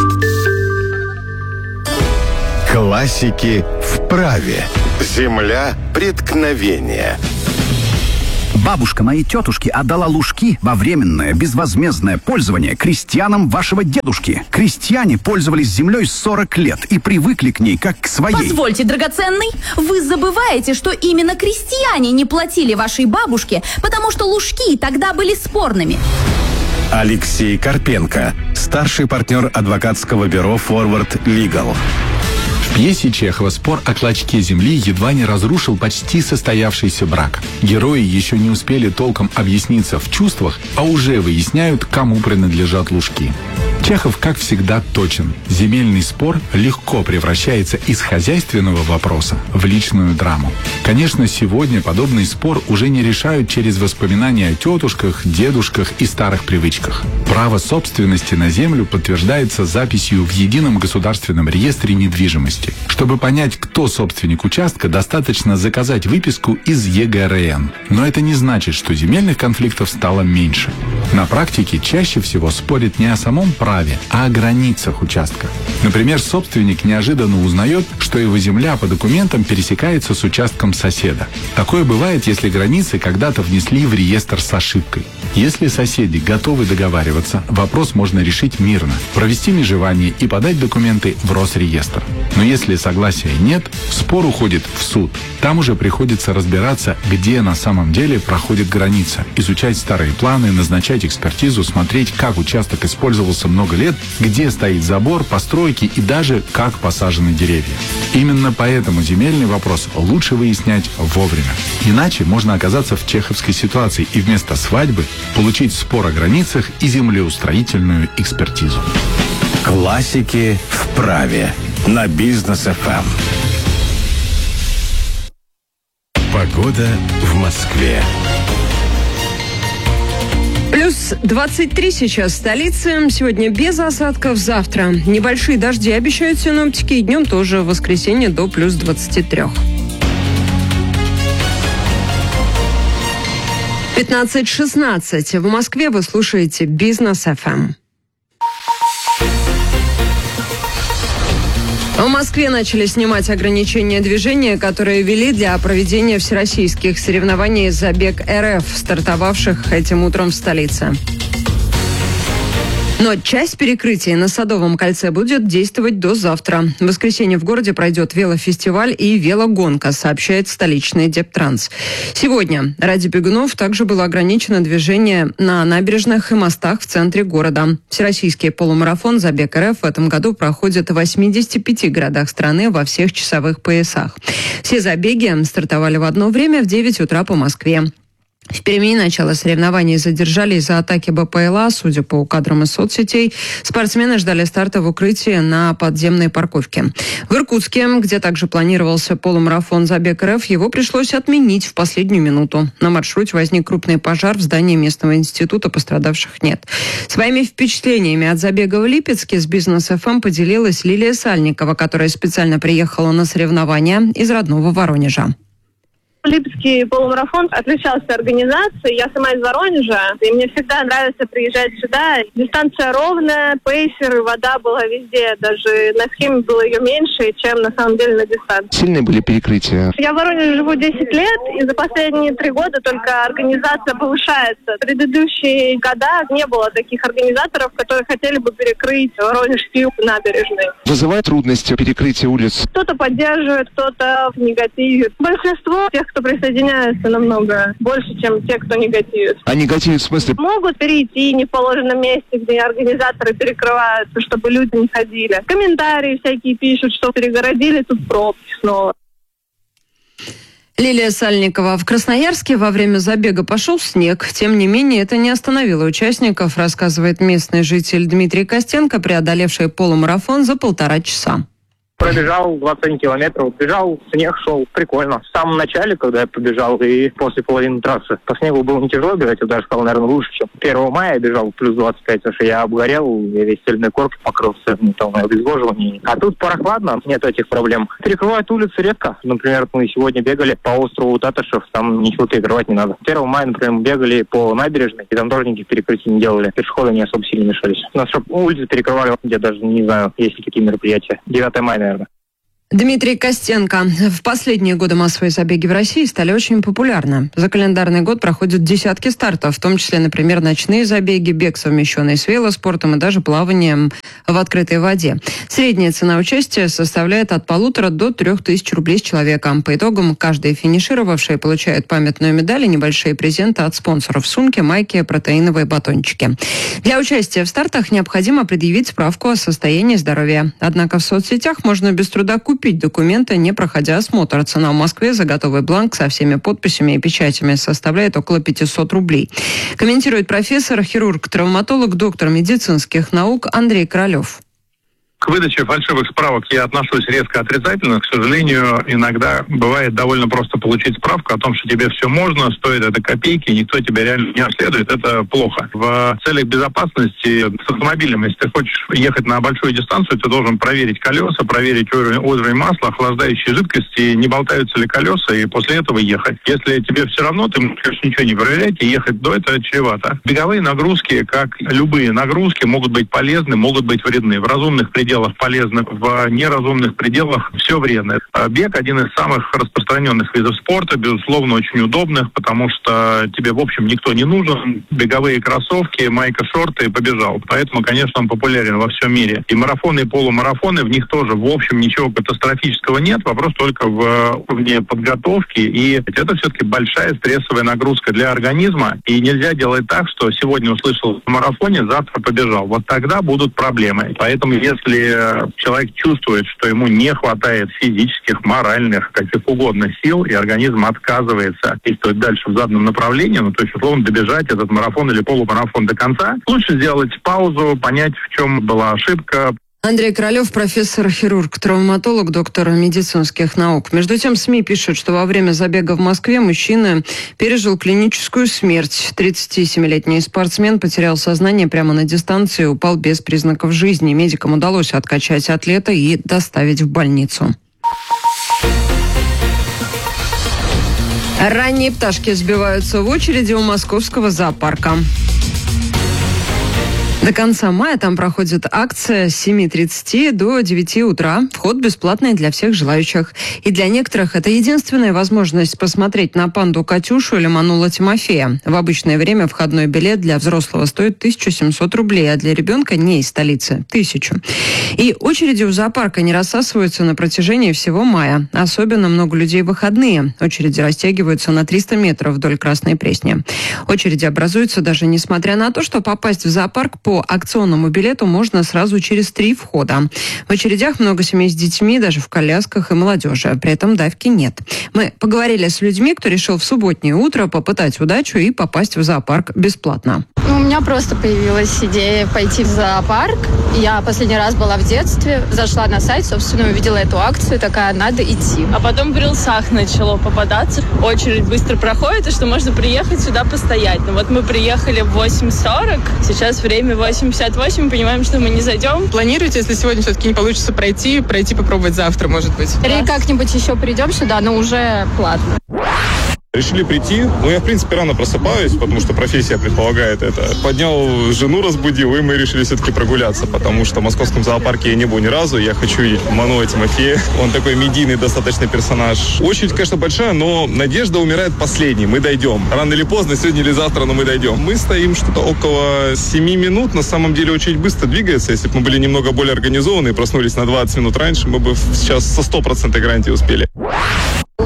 Классики в праве. Земля преткновения. Бабушка моей тетушки отдала лужки во временное безвозмездное пользование крестьянам вашего дедушки. Крестьяне пользовались землей сорок лет и привыкли к ней как к своей. Позвольте, драгоценный, вы забываете, что именно крестьяне не платили вашей бабушке, потому что лужки тогда были спорными. Алексей Карпенко, старший партнер адвокатского бюро Forward Legal. В пьесе Чехова спор о клочке земли едва не разрушил почти состоявшийся брак. Герои еще не успели толком объясниться в чувствах, а уже выясняют, кому принадлежат лужки. Чехов, как всегда, точен. Земельный спор легко превращается из хозяйственного вопроса в личную драму. Конечно, сегодня подобный спор уже не решают через воспоминания о тетушках, дедушках и старых привычках. Право собственности на землю подтверждается записью в Едином государственном реестре недвижимости. Чтобы понять, кто собственник участка, достаточно заказать выписку из е гэ эр эн. Но это не значит, что земельных конфликтов стало меньше. На практике чаще всего спорят не о самом праве, а о границах участка. Например, собственник неожиданно узнает, что его земля по документам пересекается с участком соседа. Такое бывает, если границы когда-то внесли в реестр с ошибкой. Если соседи готовы договариваться, вопрос можно решить мирно, провести межевание и подать документы в Росреестр. Но если согласия нет, спор уходит в суд. Там уже приходится разбираться, где на самом деле проходит граница, изучать старые планы, назначать экспертизу, смотреть, как участок использовался много лет, где стоит забор, постройки и даже как посажены деревья. Именно поэтому земельный вопрос лучше выяснять вовремя. Иначе можно оказаться в чеховской ситуации и вместо свадьбы получить спор о границах и землеустроительную экспертизу. Классики в праве на Бизнес эф эм. Погода в Москве. Плюс двадцать три сейчас в столице. Сегодня без осадков, завтра небольшие дожди обещают синоптики. И днем тоже в воскресенье до плюс двадцати трёх. пятнадцать шестнадцать. В Москве вы слушаете Бизнес эф эм. В Москве начали снимать ограничения движения, которые ввели для проведения всероссийских соревнований «Забег эр эф», стартовавших этим утром в столице. Но часть перекрытий на Садовом кольце будет действовать до завтра. В воскресенье в городе пройдет велофестиваль и велогонка, сообщает столичный Дептранс. Сегодня ради бегунов также было ограничено движение на набережных и мостах в центре города. Всероссийский полумарафон «Забег эр эф» в этом году проходит в восьмидесяти пяти городах страны во всех часовых поясах. Все забеги стартовали в одно время в девять утра по Москве. В Перми начало соревнований задержали из-за атаки бэ пэ эл а. Судя по кадрам из соцсетей, спортсмены ждали старта в укрытии на подземной парковке. В Иркутске, где также планировался полумарафон «Забег эр эф», его пришлось отменить в последнюю минуту. На маршруте возник крупный пожар в здании местного института, пострадавших нет. Своими впечатлениями от забега в Липецке с Бизнес эф эм поделилась Лилия Сальникова, которая специально приехала на соревнования из родного Воронежа. Липецкий полумарафон отличался организацией. Я сама из Воронежа, и мне всегда нравится приезжать сюда. Дистанция ровная, пейсеры, вода была везде. Даже на схеме было ее меньше, чем на самом деле на дистанции. Сильные были перекрытия? Я в Воронеже живу десять лет, и за последние три года только организация повышается. В предыдущие года не было таких организаторов, которые хотели бы перекрыть Воронежский юг набережной. Вызывает трудности перекрытия улиц? Кто-то поддерживает, кто-то в негативе. Большинство тех, кто присоединяется, намного больше, чем те, кто негативит. А негативит в смысле? Могут перейти не в положенном месте, где организаторы перекрываются, чтобы люди не ходили. Комментарии всякие пишут, что перегородили, тут пробки снова. Лилия Сальникова. В Красноярске во время забега пошел снег. Тем не менее, это не остановило участников, рассказывает местный житель Дмитрий Костенко, преодолевший полумарафон за полтора часа. Пробежал двадцать один километров, бежал, снег шел, прикольно. В самом начале, когда я побежал, и после половины трассы, по снегу было не тяжело бежать, я даже сказал, наверное, лучше, чем первого мая я бежал плюс двадцать пять, потому что я обгорел, я весь стельной корпус покрылся, ну, там, обезвоживание. А тут прохладно, нет этих проблем. Перекрывают улицы редко. Например, мы сегодня бегали по острову Татышев, там ничего перекрывать не надо. первого мая, например, мы бегали по набережной, и там тоже никаких перекрытий не делали. Пешеходы не особо сильно мешались. У нас чтобы улицы перекрывали, я даже не знаю, есть ли такие мероприятия. девятого мая, наверное. Дмитрий Костенко. В последние годы массовые забеги в России стали очень популярны. За календарный год проходят десятки стартов, в том числе, например, ночные забеги, бег, совмещенный с велоспортом и даже плаванием в открытой воде. Средняя цена участия составляет от полутора до трех тысяч рублей с человека. По итогам, каждый финишировавший получает памятную медаль и небольшие презенты от спонсоров: сумки, майки, протеиновые батончики. Для участия в стартах необходимо предъявить справку о состоянии здоровья. Однако в соцсетях можно без труда купить Купить документы, не проходя осмотр. Цена в Москве за готовый бланк со всеми подписями и печатями составляет около пятьсот рублей. Комментирует профессор, хирург, травматолог, доктор медицинских наук Андрей Королев. К выдаче фальшивых справок я отношусь резко отрицательно. К сожалению, иногда бывает довольно просто получить справку о том, что тебе все можно, стоит это копейки, никто тебя реально не обследует. Это плохо. В целях безопасности с автомобилем, если ты хочешь ехать на большую дистанцию, ты должен проверить колеса, проверить уровень, уровень масла, охлаждающей жидкости, не болтаются ли колеса, и после этого ехать. Если тебе все равно, ты можешь ничего не проверять и ехать до этого чревато. Беговые нагрузки, как любые нагрузки, могут быть полезны, могут быть вредны. В разумных пределах полезно, в неразумных пределах все вредно. Бег один из самых распространенных видов спорта, безусловно, очень удобных, потому что тебе, в общем, никто не нужен. Беговые кроссовки, майка, шорты, и побежал. Поэтому, конечно, он популярен во всем мире. И марафоны, и полумарафоны, в них тоже, в общем, ничего катастрофического нет. Вопрос только в уровне подготовки. И это все-таки большая стрессовая нагрузка для организма. И нельзя делать так, что сегодня услышал в марафоне, завтра побежал. Вот тогда будут проблемы. Поэтому, если человек чувствует, что ему не хватает физических, моральных, каких угодно сил, и организм отказывается действовать дальше в заданном направлении, ну, то есть, условно, добежать этот марафон или полумарафон до конца, лучше сделать паузу, понять, в чем была ошибка. Андрей Королев, профессор, хирург, травматолог, доктор медицинских наук. Между тем, СМИ пишут, что во время забега в Москве мужчина пережил клиническую смерть. тридцатисемилетний спортсмен потерял сознание прямо на дистанции и упал без признаков жизни. Медикам удалось откачать атлета и доставить в больницу. Ранние пташки сбиваются в очереди у московского зоопарка. До конца мая там проходит акция с семи тридцати до девяти утра. Вход бесплатный для всех желающих. И для некоторых это единственная возможность посмотреть на панду Катюшу или Манула Тимофея. В обычное время входной билет для взрослого стоит тысячу семьсот рублей, а для ребенка не из столицы – тысячу. И очереди у зоопарка не рассасываются на протяжении всего мая. Особенно много людей в выходные. Очереди растягиваются на триста метров вдоль Красной Пресни. Очереди образуются даже несмотря на то, что попасть в зоопарк по По акционному билету можно сразу через три входа. В очередях много семей с детьми, даже в колясках и молодежи. При этом давки нет. Мы поговорили с людьми, кто решил в субботнее утро попытать удачу и попасть в зоопарк бесплатно. У меня просто появилась идея пойти в зоопарк. Я последний раз была в детстве, зашла на сайт, собственно, увидела эту акцию, такая, надо идти. А потом в рилсах начало попадаться. Очередь быстро проходит, и что можно приехать сюда постоять. Ну вот мы приехали в восемь сорок, сейчас время восемь пятьдесят восемь, понимаем, что мы не зайдем. Планируете, если сегодня все-таки не получится пройти, пройти попробовать завтра, может быть? Или как-нибудь еще придем сюда, но уже платно. Решили прийти. Ну, я, в принципе, рано просыпаюсь, потому что профессия предполагает это. Поднял жену, разбудил, и мы решили все-таки прогуляться, потому что в московском зоопарке я не был ни разу. Я хочу видеть Манула Тимофея. Он такой медийный достаточно персонаж. Очередь, конечно, большая, но надежда умирает последней. Мы дойдем. Рано или поздно, сегодня или завтра, но мы дойдем. Мы стоим что-то около семи минут. На самом деле очередь быстро двигается. Если бы мы были немного более организованы и проснулись на двадцать минут раньше, мы бы сейчас со стопроцентной гарантией успели.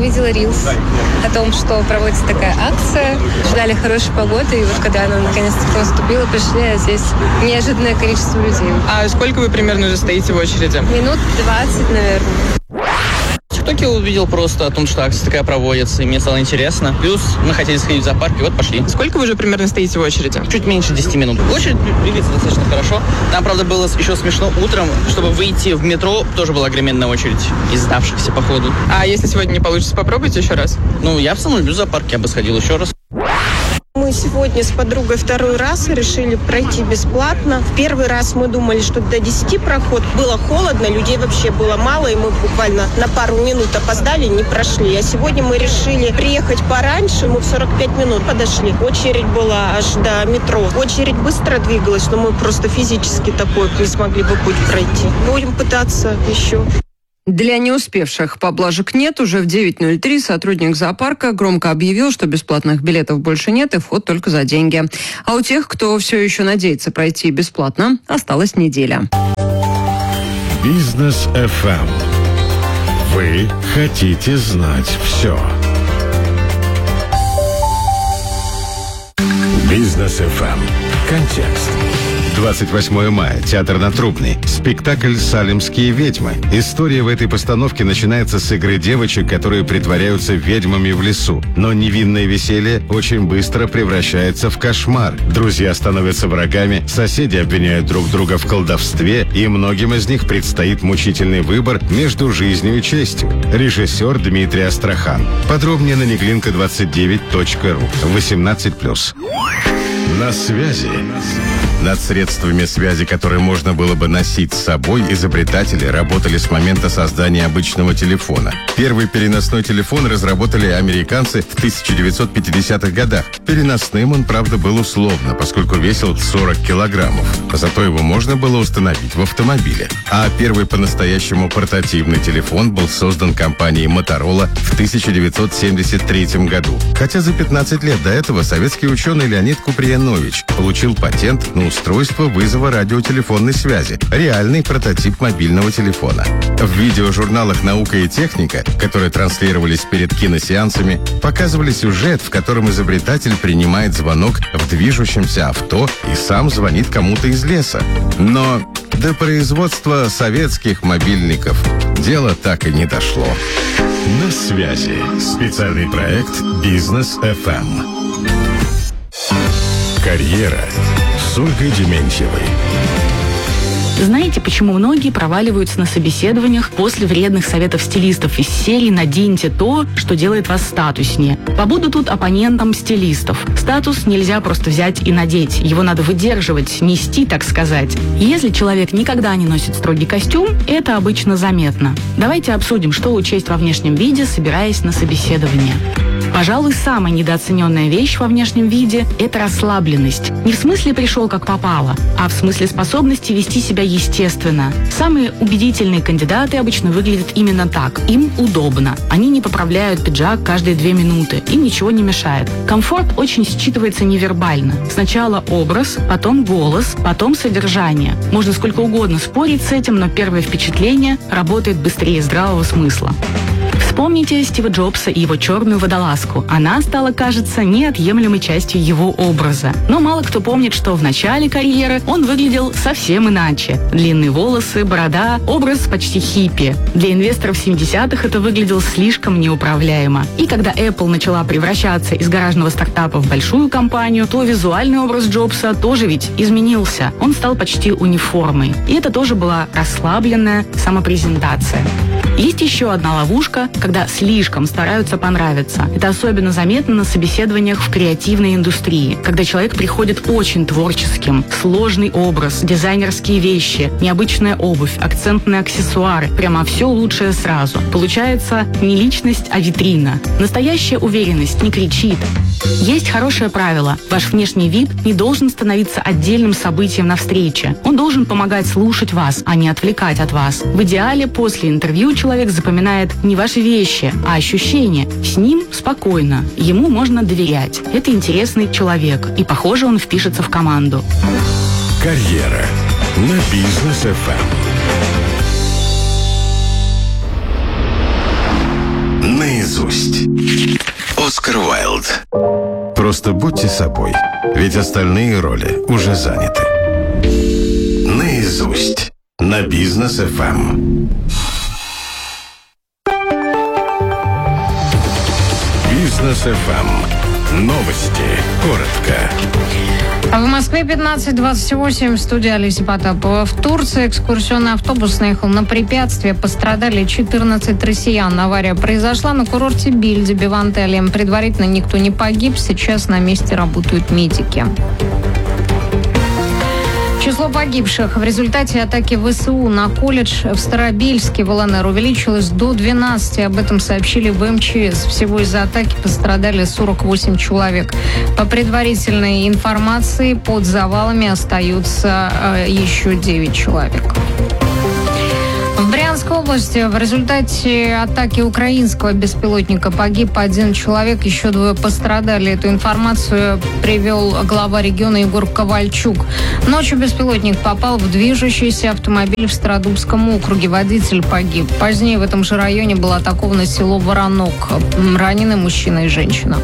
увидела рилс о том, что проводится такая акция. Ждали хорошей погоды, и вот когда она наконец-то наступила, пришли, а здесь неожиданное количество людей. А сколько вы примерно уже стоите в очереди? Минут двадцать, наверное. В ТикТоке увидел просто о том, что акция такая проводится, и мне стало интересно. Плюс мы хотели сходить в зоопарк, и вот пошли. Сколько вы уже примерно стоите в очереди? Чуть меньше десяти минут. Очередь двигается достаточно хорошо. Там, правда, было еще смешно утром, чтобы выйти в метро, тоже была огроменная очередь из сдавшихся по ходу. А если сегодня не получится, попробуйте еще раз? Ну, я в самом люблю зоопарк, я бы сходил еще раз. Мы сегодня с подругой второй раз решили пройти бесплатно. В первый раз мы думали, что до десяти проход. Было холодно, людей вообще было мало, и мы буквально на пару минут опоздали, не прошли. А сегодня мы решили приехать пораньше, мы в сорок пять минут подошли. Очередь была аж до метро. Очередь быстро двигалась, но мы просто физически такой не смогли бы путь пройти. Будем пытаться еще. Для не успевших поблажек нет. Уже в девять ноль три сотрудник зоопарка громко объявил, что бесплатных билетов больше нет и вход только за деньги. А у тех, кто все еще надеется пройти бесплатно, осталась неделя. Бизнес эф эм. Вы хотите знать все. Бизнес эф эм. Контекст. двадцать восьмое мая. Театр на Трубной. Спектакль «Салемские ведьмы». История в этой постановке начинается с игры девочек, которые притворяются ведьмами в лесу. Но невинное веселье очень быстро превращается в кошмар. Друзья становятся врагами, соседи обвиняют друг друга в колдовстве, и многим из них предстоит мучительный выбор между жизнью и честью. Режиссер Дмитрий Астрахан. Подробнее на неглинка двадцать девять точка ру. восемнадцать плюс. На связи. Над средствами связи, которые можно было бы носить с собой, изобретатели работали с момента создания обычного телефона. Первый переносной телефон разработали американцы в тысяча девятьсот пятидесятых годах. Переносным он, правда, был условно, поскольку весил сорок килограммов. Зато его можно было установить в автомобиле. А первый по-настоящему портативный телефон был создан компанией Motorola в тысяча девятьсот семьдесят третьем году. Хотя за пятнадцать лет до этого советский ученый Леонид Куприянович получил патент на устройство вызова радиотелефонной связи. Реальный прототип мобильного телефона. В видеожурналах «Наука и техника», которые транслировались перед киносеансами, показывали сюжет, в котором изобретатель принимает звонок в движущемся авто и сам звонит кому-то из леса. Но до производства советских мобильников дело так и не дошло. На связи. Специальный проект «Бизнес эф эм». Карьера с Ольгой Дементьевой. Знаете, почему многие проваливаются на собеседованиях после вредных советов стилистов из серии «Наденьте то, что делает вас статуснее». Побуду тут оппонентом стилистов. Статус нельзя просто взять и надеть. Его надо выдерживать, нести, так сказать. Если человек никогда не носит строгий костюм, это обычно заметно. Давайте обсудим, что учесть во внешнем виде, собираясь на собеседование. Пожалуй, самая недооцененная вещь во внешнем виде – это расслабленность. Не в смысле пришел как попало, а в смысле способности вести себя естественно. Самые убедительные кандидаты обычно выглядят именно так. Им удобно. Они не поправляют пиджак каждые две минуты. Им ничего не мешает. Комфорт очень считывается невербально. Сначала образ, потом голос, потом содержание. Можно сколько угодно спорить с этим, но первое впечатление работает быстрее здравого смысла. Вспомните Стива Джобса и его черную водолазку. Она стала, кажется, неотъемлемой частью его образа. Но мало кто помнит, что в начале карьеры он выглядел совсем иначе. Длинные волосы, борода, образ почти хиппи. Для инвесторов семидесятых это выглядело слишком неуправляемо. И когда Apple начала превращаться из гаражного стартапа в большую компанию, то визуальный образ Джобса тоже ведь изменился. Он стал почти униформой. И это тоже была расслабленная самопрезентация. Есть еще одна ловушка, когда слишком стараются понравиться. Это особенно заметно на собеседованиях в креативной индустрии, когда человек приходит очень творческим. Сложный образ, дизайнерские вещи, необычная обувь, акцентные аксессуары. Прямо все лучшее сразу. Получается не личность, а витрина. Настоящая уверенность не кричит. Есть хорошее правило. Ваш внешний вид не должен становиться отдельным событием на встрече. Он должен помогать слушать вас, а не отвлекать от вас. В идеале после интервью человек запоминает не ваши вещи, а ощущения. С ним спокойно. Ему можно доверять. Это интересный человек. И, похоже, он впишется в команду. Карьера на Бизнес эф эм. Наизусть. Оскар Уайлд. Просто будьте собой, ведь остальные роли уже заняты. Наизусть. На Бизнес эф эм. Бизнес эф эм. Новости. Коротко. В Москве пятнадцать двадцать восемь, студия Олеся Потапова. В Турции экскурсионный автобус наехал на препятствие. Пострадали четырнадцать россиян. Авария произошла на курорте Бильдиби в Анталии. Предварительно никто не погиб. Сейчас на месте работают медики. Число погибших в результате атаки ВСУ на колледж в Старобельске в ЛНР увеличилось до двенадцати. Об этом сообщили в эм че эс. Всего из-за атаки пострадали сорок восемь человек. По предварительной информации, под завалами остаются э, еще девять человек. В Брянской области в результате атаки украинского беспилотника погиб один человек, еще двое пострадали. Эту информацию привел глава региона Егор Ковальчук. Ночью беспилотник попал в движущийся автомобиль в Стародубском округе. Водитель погиб. Позднее в этом же районе было атаковано село Воронок. Ранены мужчина и женщина.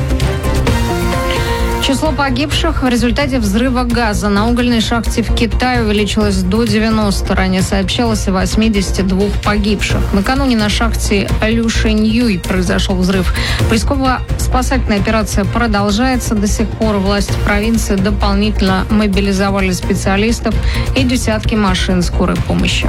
Число погибших в результате взрыва газа на угольной шахте в Китае увеличилось до девяноста. Ранее сообщалось о восьмидесяти двух погибших. Накануне на шахте Люшэньюй произошел взрыв. Поисково-спасательная операция продолжается. До сих пор власти провинции дополнительно мобилизовали специалистов и десятки машин скорой помощи.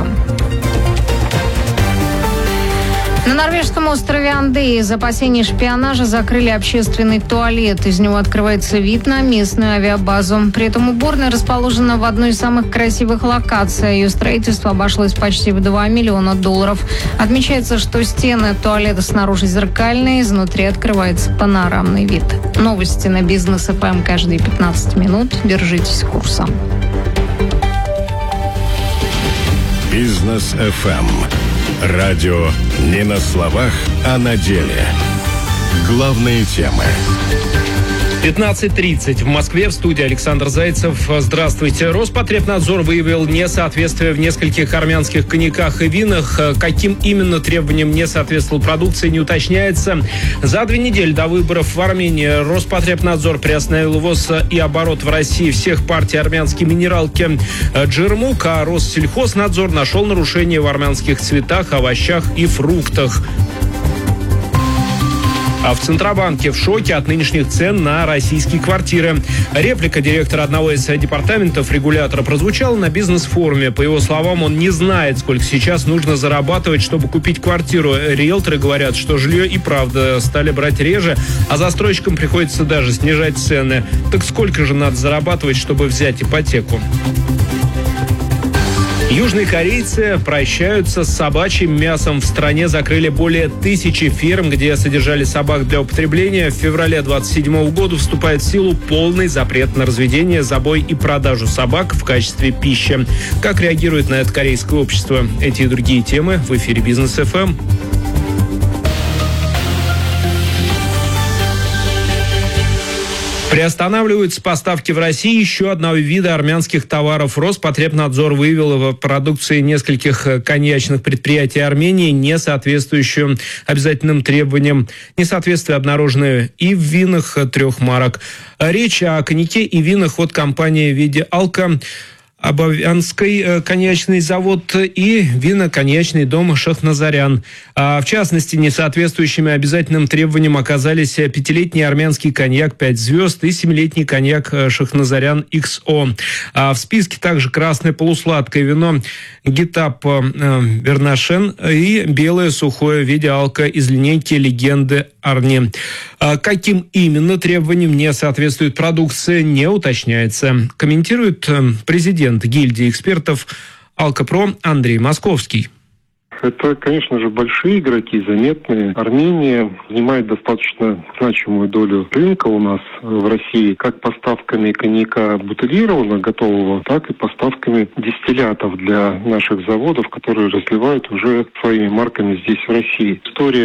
На норвежском острове Андеи из опасений шпионажа закрыли общественный туалет. Из него открывается вид на местную авиабазу. При этом уборная расположена в одной из самых красивых локаций. Ее строительство обошлось почти в два миллиона долларов. Отмечается, что стены туалета снаружи зеркальные, изнутри открывается панорамный вид. Новости на Бизнес эф эм каждые пятнадцать минут. Держитесь курса. Бизнес эф эм. Радио не на словах, а на деле. Главные темы. пятнадцать тридцать. В Москве, в студии Александр Зайцев. Здравствуйте. Роспотребнадзор выявил несоответствие в нескольких армянских коньяках и винах. Каким именно требованиям не соответствовала продукция, не уточняется. За две недели до выборов в Армении Роспотребнадзор приостановил ввоз и оборот в России всех партий армянской минералки Джермук, а Россельхознадзор нашел нарушения в армянских цветах, овощах и фруктах. А в Центробанке в шоке от нынешних цен на российские квартиры. Реплика директора одного из департаментов регулятора прозвучала на бизнес-форуме. По его словам, он не знает, сколько сейчас нужно зарабатывать, чтобы купить квартиру. Риэлторы говорят, что жилье и правда стали брать реже, а застройщикам приходится даже снижать цены. Так сколько же надо зарабатывать, чтобы взять ипотеку? Южные корейцы прощаются с собачьим мясом. В стране закрыли более тысячи ферм, где содержали собак для употребления. В феврале двадцать седьмого года вступает в силу полный запрет на разведение, забой и продажу собак в качестве пищи. Как реагирует на это корейское общество? Эти и другие темы в эфире Бизнес эф эм. Приостанавливаются поставки в России еще одного вида армянских товаров. Роспотребнадзор выявил в продукции нескольких коньячных предприятий Армении несоответствующую обязательным требованиям. Несоответствие обнаружено и в винах трех марок. Речь о коньяке и винах от компании «Види Алка», Абовянский коньячный завод и вино-коньячный дом «Шахназарян». А в частности, несоответствующими обязательным требованиям оказались пятилетний армянский коньяк «Пять звезд» и семилетний коньяк «Шахназарян икс о». А в списке также красное полусладкое вино «Гитап Вернашен» и белое сухое «Види Алка» из линейки «Легенды Арни». А каким именно требованиям не соответствует продукция, не уточняется. Комментирует президент гильдии экспертов «Алкопро» Андрей Московский. Это, конечно же, большие игроки, заметные. Армения занимает достаточно значимую долю рынка у нас в России, как поставками коньяка бутылированного, готового, так и поставками дистиллятов для наших заводов, которые разливают уже своими марками здесь, в России. История с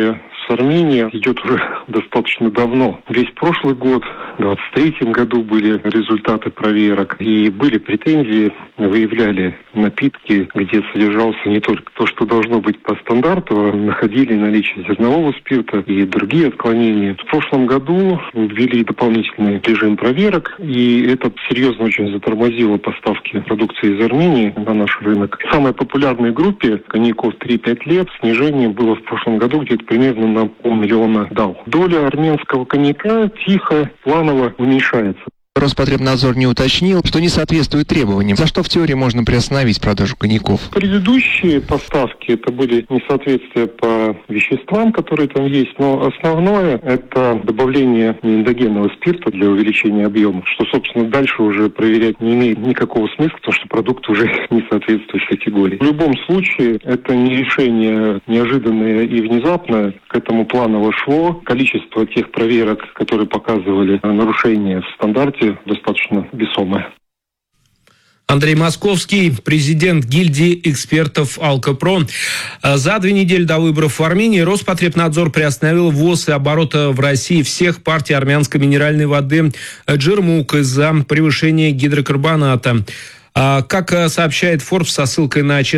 с Арменией идет уже достаточно давно. Весь прошлый год, в двадцать третьем году были результаты проверок, и были претензии, выявляли напитки, где содержался не только то, что должно быть по стандарту, а находили наличие зернового спирта и другие отклонения. В прошлом году ввели дополнительный режим проверок, и это серьезно очень затормозило поставки продукции из Армении на наш рынок. В самой популярной группе коньяков три-пять лет снижение было в прошлом году где-то примерно на полмиллиона дал. Доля армянского коньяка тихо, планово уменьшается. Роспотребнадзор не уточнил, что не соответствует требованиям, за что в теории можно приостановить продажу коньяков. Предыдущие поставки это были несоответствия по веществам, которые там есть, но основное это добавление неэндогенного спирта для увеличения объема, что, собственно, дальше уже проверять не имеет никакого смысла, потому что продукт уже не соответствует категории. В любом случае, это не решение неожиданное и внезапное, к этому планово шло. Количество тех проверок, которые показывали нарушения в стандарте, достаточно весомое. Андрей Московский, президент гильдии экспертов «Алкопро». За две недели до выборов в Армении Роспотребнадзор приостановил ввоз и оборот в России всех партий армянской минеральной воды «Джермук» из-за превышения гидрокарбоната. Как сообщает Forbes со ссылкой на